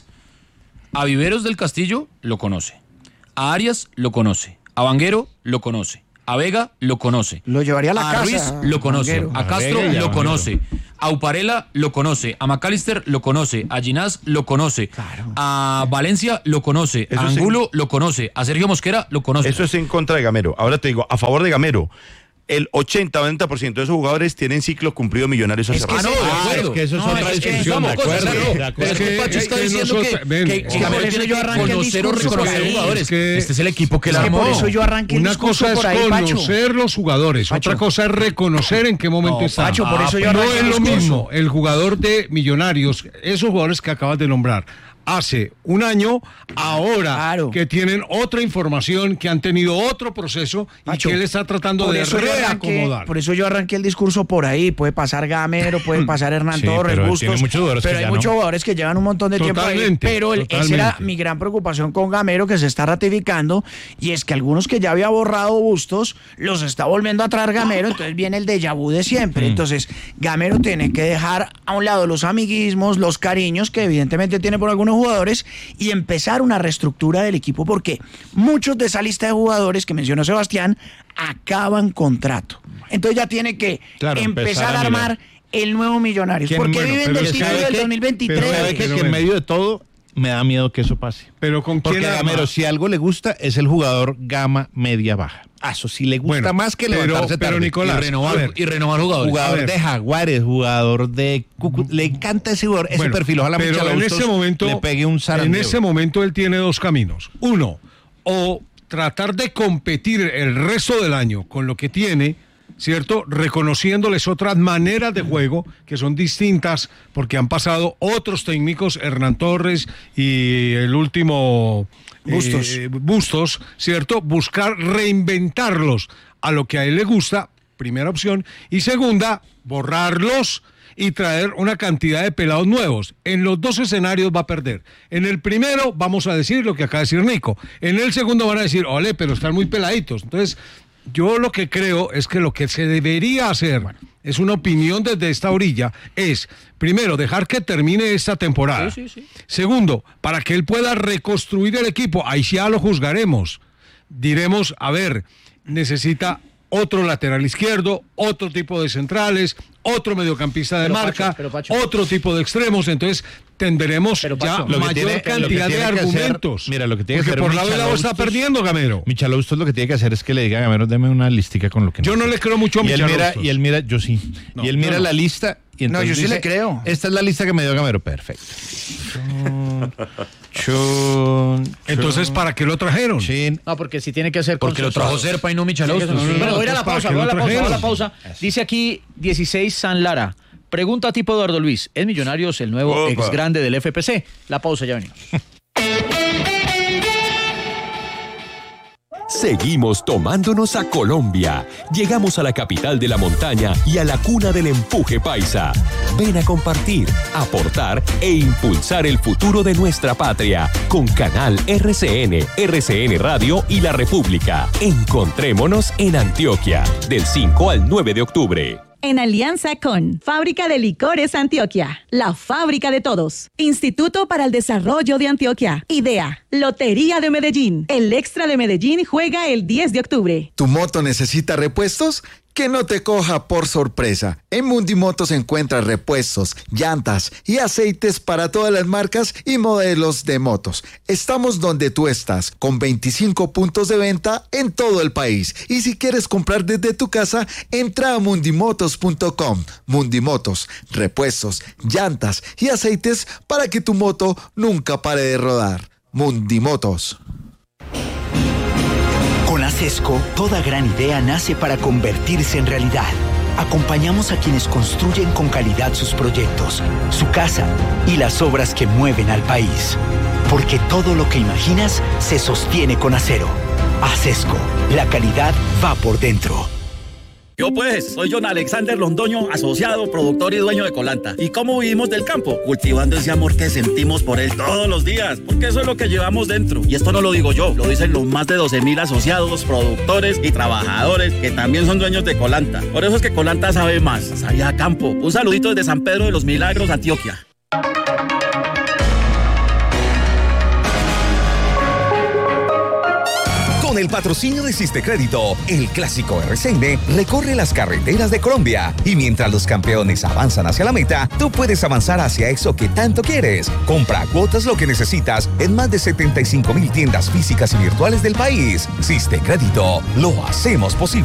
Speaker 17: a Viveros del Castillo lo conoce. A Arias lo conoce. A Vanguero lo conoce. A Vega lo conoce.
Speaker 15: Lo llevaría a la casa,
Speaker 17: Ruiz lo conoce.
Speaker 15: Vanguero.
Speaker 17: A Castro
Speaker 16: A Vega y a
Speaker 17: lo
Speaker 16: Vanguero.
Speaker 17: conoce. A Uparela lo conoce. A McAllister lo conoce. A Ginás lo conoce. A Valencia lo conoce.
Speaker 2: Eso
Speaker 17: A
Speaker 2: sí.
Speaker 17: Angulo lo conoce. A Sergio Mosquera lo conoce.
Speaker 2: Eso es en contra de Gamero. Ahora te digo, a favor de Gamero, el ochenta o noventa por ciento de esos jugadores tienen ciclo cumplido Millonarios hace
Speaker 15: Es que
Speaker 2: rato.
Speaker 15: sí,
Speaker 17: Ah, no, de
Speaker 16: Ah,
Speaker 17: acuerdo.
Speaker 16: es que eso es
Speaker 17: No,
Speaker 16: otra
Speaker 17: es que
Speaker 16: discusión, de
Speaker 17: vamos,
Speaker 16: acuerdo.
Speaker 17: cosas,
Speaker 16: de
Speaker 17: pero-
Speaker 16: acuerdo.
Speaker 17: Pero es que
Speaker 6: Es
Speaker 17: Pacho
Speaker 6: que-
Speaker 17: está
Speaker 6: es que
Speaker 17: diciendo
Speaker 6: nosotros-
Speaker 17: que,
Speaker 6: ven,
Speaker 17: que,
Speaker 6: es
Speaker 17: que
Speaker 6: que
Speaker 17: Gamero
Speaker 15: por eso
Speaker 17: tiene
Speaker 15: yo
Speaker 17: que
Speaker 15: arranqué el
Speaker 17: conocer o
Speaker 15: discurso por
Speaker 17: reconocer
Speaker 15: ahí.
Speaker 17: jugadores.
Speaker 6: Es que-
Speaker 17: Este es el equipo que
Speaker 15: Es
Speaker 17: la
Speaker 15: que por
Speaker 17: armó.
Speaker 15: eso yo arranqué el
Speaker 6: Una
Speaker 15: discurso
Speaker 6: cosa es
Speaker 15: por ahí, Pacho.
Speaker 6: conocer los jugadores,
Speaker 15: Pacho.
Speaker 6: otra cosa es reconocer en qué momento
Speaker 15: No,
Speaker 6: están.
Speaker 15: Pacho, por eso yo
Speaker 6: no
Speaker 15: arranqué
Speaker 6: es
Speaker 15: el
Speaker 6: lo
Speaker 15: discurso.
Speaker 6: mismo el jugador de Millonarios, esos jugadores que acabas de nombrar, hace un año, ahora
Speaker 15: Claro.
Speaker 6: que tienen otra información, que han tenido otro proceso
Speaker 15: Pacho,
Speaker 6: y que él está tratando
Speaker 15: por
Speaker 6: de
Speaker 15: eso yo arranqué-
Speaker 6: reacomodar.
Speaker 15: Por eso yo arranqué el discurso por ahí. Puede pasar Gamero, puede pasar Hernán
Speaker 16: Sí,
Speaker 15: Torres,
Speaker 16: pero
Speaker 15: Bustos.
Speaker 16: tiene muchos jugadores
Speaker 15: pero
Speaker 16: que
Speaker 15: hay
Speaker 16: ya
Speaker 15: muchos
Speaker 16: no.
Speaker 15: jugadores que llevan un montón de tiempo ahí.
Speaker 6: Totalmente,
Speaker 15: Pero el- esa era
Speaker 6: totalmente.
Speaker 15: mi gran preocupación con Gamero, que se está ratificando. Y es que algunos que ya había borrado Bustos, los está volviendo a traer Gamero. Entonces viene el déjà vu de siempre. Entonces, Gamero tiene que dejar a un lado los amiguismos, los cariños que evidentemente tiene por algunos jugadores y empezar una reestructura del equipo, porque muchos de esa lista de jugadores que mencionó Sebastián acaban contrato. Entonces ya tiene que
Speaker 16: Claro,
Speaker 15: empezar,
Speaker 16: empezar a
Speaker 15: a armar el nuevo Millonarios.
Speaker 16: ¿Quién?
Speaker 15: Porque
Speaker 16: Bueno,
Speaker 15: viven
Speaker 16: pero
Speaker 15: del
Speaker 16: ¿sabe
Speaker 15: título del
Speaker 16: qué?
Speaker 15: dos mil veintitrés.
Speaker 16: Pero sabe que,
Speaker 6: Pero
Speaker 16: que en
Speaker 6: ven.
Speaker 16: medio de todo me da miedo que eso pase.
Speaker 6: Pero con quién
Speaker 16: Porque a
Speaker 6: arma?
Speaker 16: Gamero, si algo le gusta, es el jugador gama media baja. Ah, eso sí le gusta
Speaker 6: Bueno,
Speaker 16: más que
Speaker 6: pero-
Speaker 16: levantarse
Speaker 6: pero,
Speaker 16: tarde.
Speaker 6: Nicolás,
Speaker 17: y renovar,
Speaker 6: a ver,
Speaker 17: y renovar jugadores.
Speaker 6: A
Speaker 16: Jugador
Speaker 6: ver.
Speaker 16: de Jaguares, jugador de Cúcuta. Le encanta ese jugador, ese
Speaker 6: Bueno,
Speaker 16: perfil. Ojalá
Speaker 6: pero
Speaker 16: Michel
Speaker 6: en
Speaker 16: Bustos
Speaker 6: ese momento,
Speaker 16: le pegue un
Speaker 6: en
Speaker 16: zarandeo.
Speaker 6: ese momento él tiene dos caminos. Uno, o tratar de competir el resto del año con lo que tiene, ¿cierto? Reconociéndoles otras maneras de juego que son distintas porque han pasado otros técnicos, Hernán Torres y el último
Speaker 15: Bustos.
Speaker 6: eh, Bustos, ¿cierto? Buscar reinventarlos a lo que a él le gusta, primera opción, y segunda, borrarlos y traer una cantidad de pelados nuevos. En los dos escenarios va a perder. En el primero vamos a decir lo que acaba de decir Nico. En el segundo van a decir, ole, pero están muy peladitos. Entonces, yo lo que creo es que lo que se debería hacer, es una opinión desde esta orilla, es, primero, dejar que termine esta temporada.
Speaker 1: Sí, sí, sí.
Speaker 6: Segundo, para que él pueda reconstruir el equipo, ahí ya lo juzgaremos. Diremos, a ver, necesita otro lateral izquierdo, otro tipo de centrales, otro mediocampista de
Speaker 1: Pero,
Speaker 6: marca,
Speaker 1: Pacho, pero, Pacho.
Speaker 6: otro tipo de extremos, entonces tendremos
Speaker 1: Pero,
Speaker 6: ya
Speaker 1: Pacho,
Speaker 16: Lo que
Speaker 6: mayor
Speaker 16: tiene- lo que
Speaker 6: cantidad de
Speaker 16: tiene que hacer-
Speaker 6: argumentos.
Speaker 16: mira, lo que tiene que
Speaker 6: porque
Speaker 16: hacer
Speaker 6: por lado y
Speaker 16: Michel
Speaker 6: lado está
Speaker 16: Bustos-
Speaker 6: perdiendo Gamero.
Speaker 16: Michel Bustos lo que tiene que hacer es que le diga a Gamero, deme una listica con lo que
Speaker 6: Yo no le creo mucho a
Speaker 16: y él
Speaker 6: Michel
Speaker 16: mira,
Speaker 6: Bustos.
Speaker 16: y él mira, yo sí.
Speaker 6: No,
Speaker 16: y él
Speaker 6: yo
Speaker 16: mira
Speaker 6: no.
Speaker 16: la lista y
Speaker 15: No,
Speaker 16: entonces
Speaker 15: yo sí
Speaker 16: dice,
Speaker 15: le creo.
Speaker 16: Esta es la lista que me dio Gamero, perfecto. Chun, chun,
Speaker 6: Entonces,
Speaker 16: chun,
Speaker 6: ¿para qué lo trajeron?
Speaker 16: chin.
Speaker 1: No, porque si tiene que ser
Speaker 17: Porque lo trajo
Speaker 1: consensuado.
Speaker 17: Serpa y no Michel Bustos.
Speaker 1: No, no, no,
Speaker 6: no,
Speaker 1: Pero voy a ir a la
Speaker 6: ¿para
Speaker 1: pausa,
Speaker 6: qué
Speaker 1: voy a
Speaker 6: lo
Speaker 1: la pausa, voy a la
Speaker 6: trajeron?
Speaker 1: pausa. Dice aquí dieciséis San Lara. Pregunta tipo Eduardo Luis. ¿Es Millonarios el nuevo
Speaker 2: Opa.
Speaker 1: ex grande del F P C? La pausa, ya venimos.
Speaker 7: Seguimos tomándonos a Colombia. Llegamos a la capital de la montaña y a la cuna del empuje paisa. Ven a compartir, aportar e impulsar el futuro de nuestra patria con Canal R C N, R C N Radio y La República. Encontrémonos en Antioquia del cinco al nueve de octubre.
Speaker 18: En alianza con Fábrica de Licores Antioquia, la fábrica de todos. Instituto para el Desarrollo de Antioquia. IDEA. Lotería de Medellín. El Extra de Medellín juega el diez de octubre.
Speaker 19: ¿Tu moto necesita repuestos? Que no te coja por sorpresa. En Mundimotos encuentras repuestos, llantas y aceites para todas las marcas y modelos de motos. Estamos donde tú estás, con veinticinco puntos de venta en todo el país. Y si quieres comprar desde tu casa, entra a mundimotos punto com. Mundimotos, repuestos, llantas y aceites para que tu moto nunca pare de rodar. Mundimotos.
Speaker 20: Con Acesco, toda gran idea nace para convertirse en realidad. Acompañamos a quienes construyen con calidad sus proyectos, su casa y las obras que mueven al país. Porque todo lo que imaginas se sostiene con acero. Acesco, la calidad va por dentro.
Speaker 5: Yo pues, soy John Alexander Londoño, asociado, productor y dueño de Colanta. ¿Y cómo vivimos del campo? Cultivando ese amor que sentimos por él todos los días, porque eso es lo que llevamos dentro. Y esto no lo digo yo, lo dicen los más de doce mil asociados, productores y trabajadores que también son dueños de Colanta. Por eso es que Colanta sabe más, sabe a campo. Un saludito desde San Pedro de los Milagros, Antioquia.
Speaker 3: Con el patrocinio de Sistecrédito, el clásico R C N recorre las carreteras de Colombia. Y mientras los campeones avanzan hacia la meta, tú puedes avanzar hacia eso que tanto quieres. Compra a cuotas lo que necesitas en más de setenta y cinco mil tiendas físicas y virtuales del país. Sistecrédito, lo hacemos posible.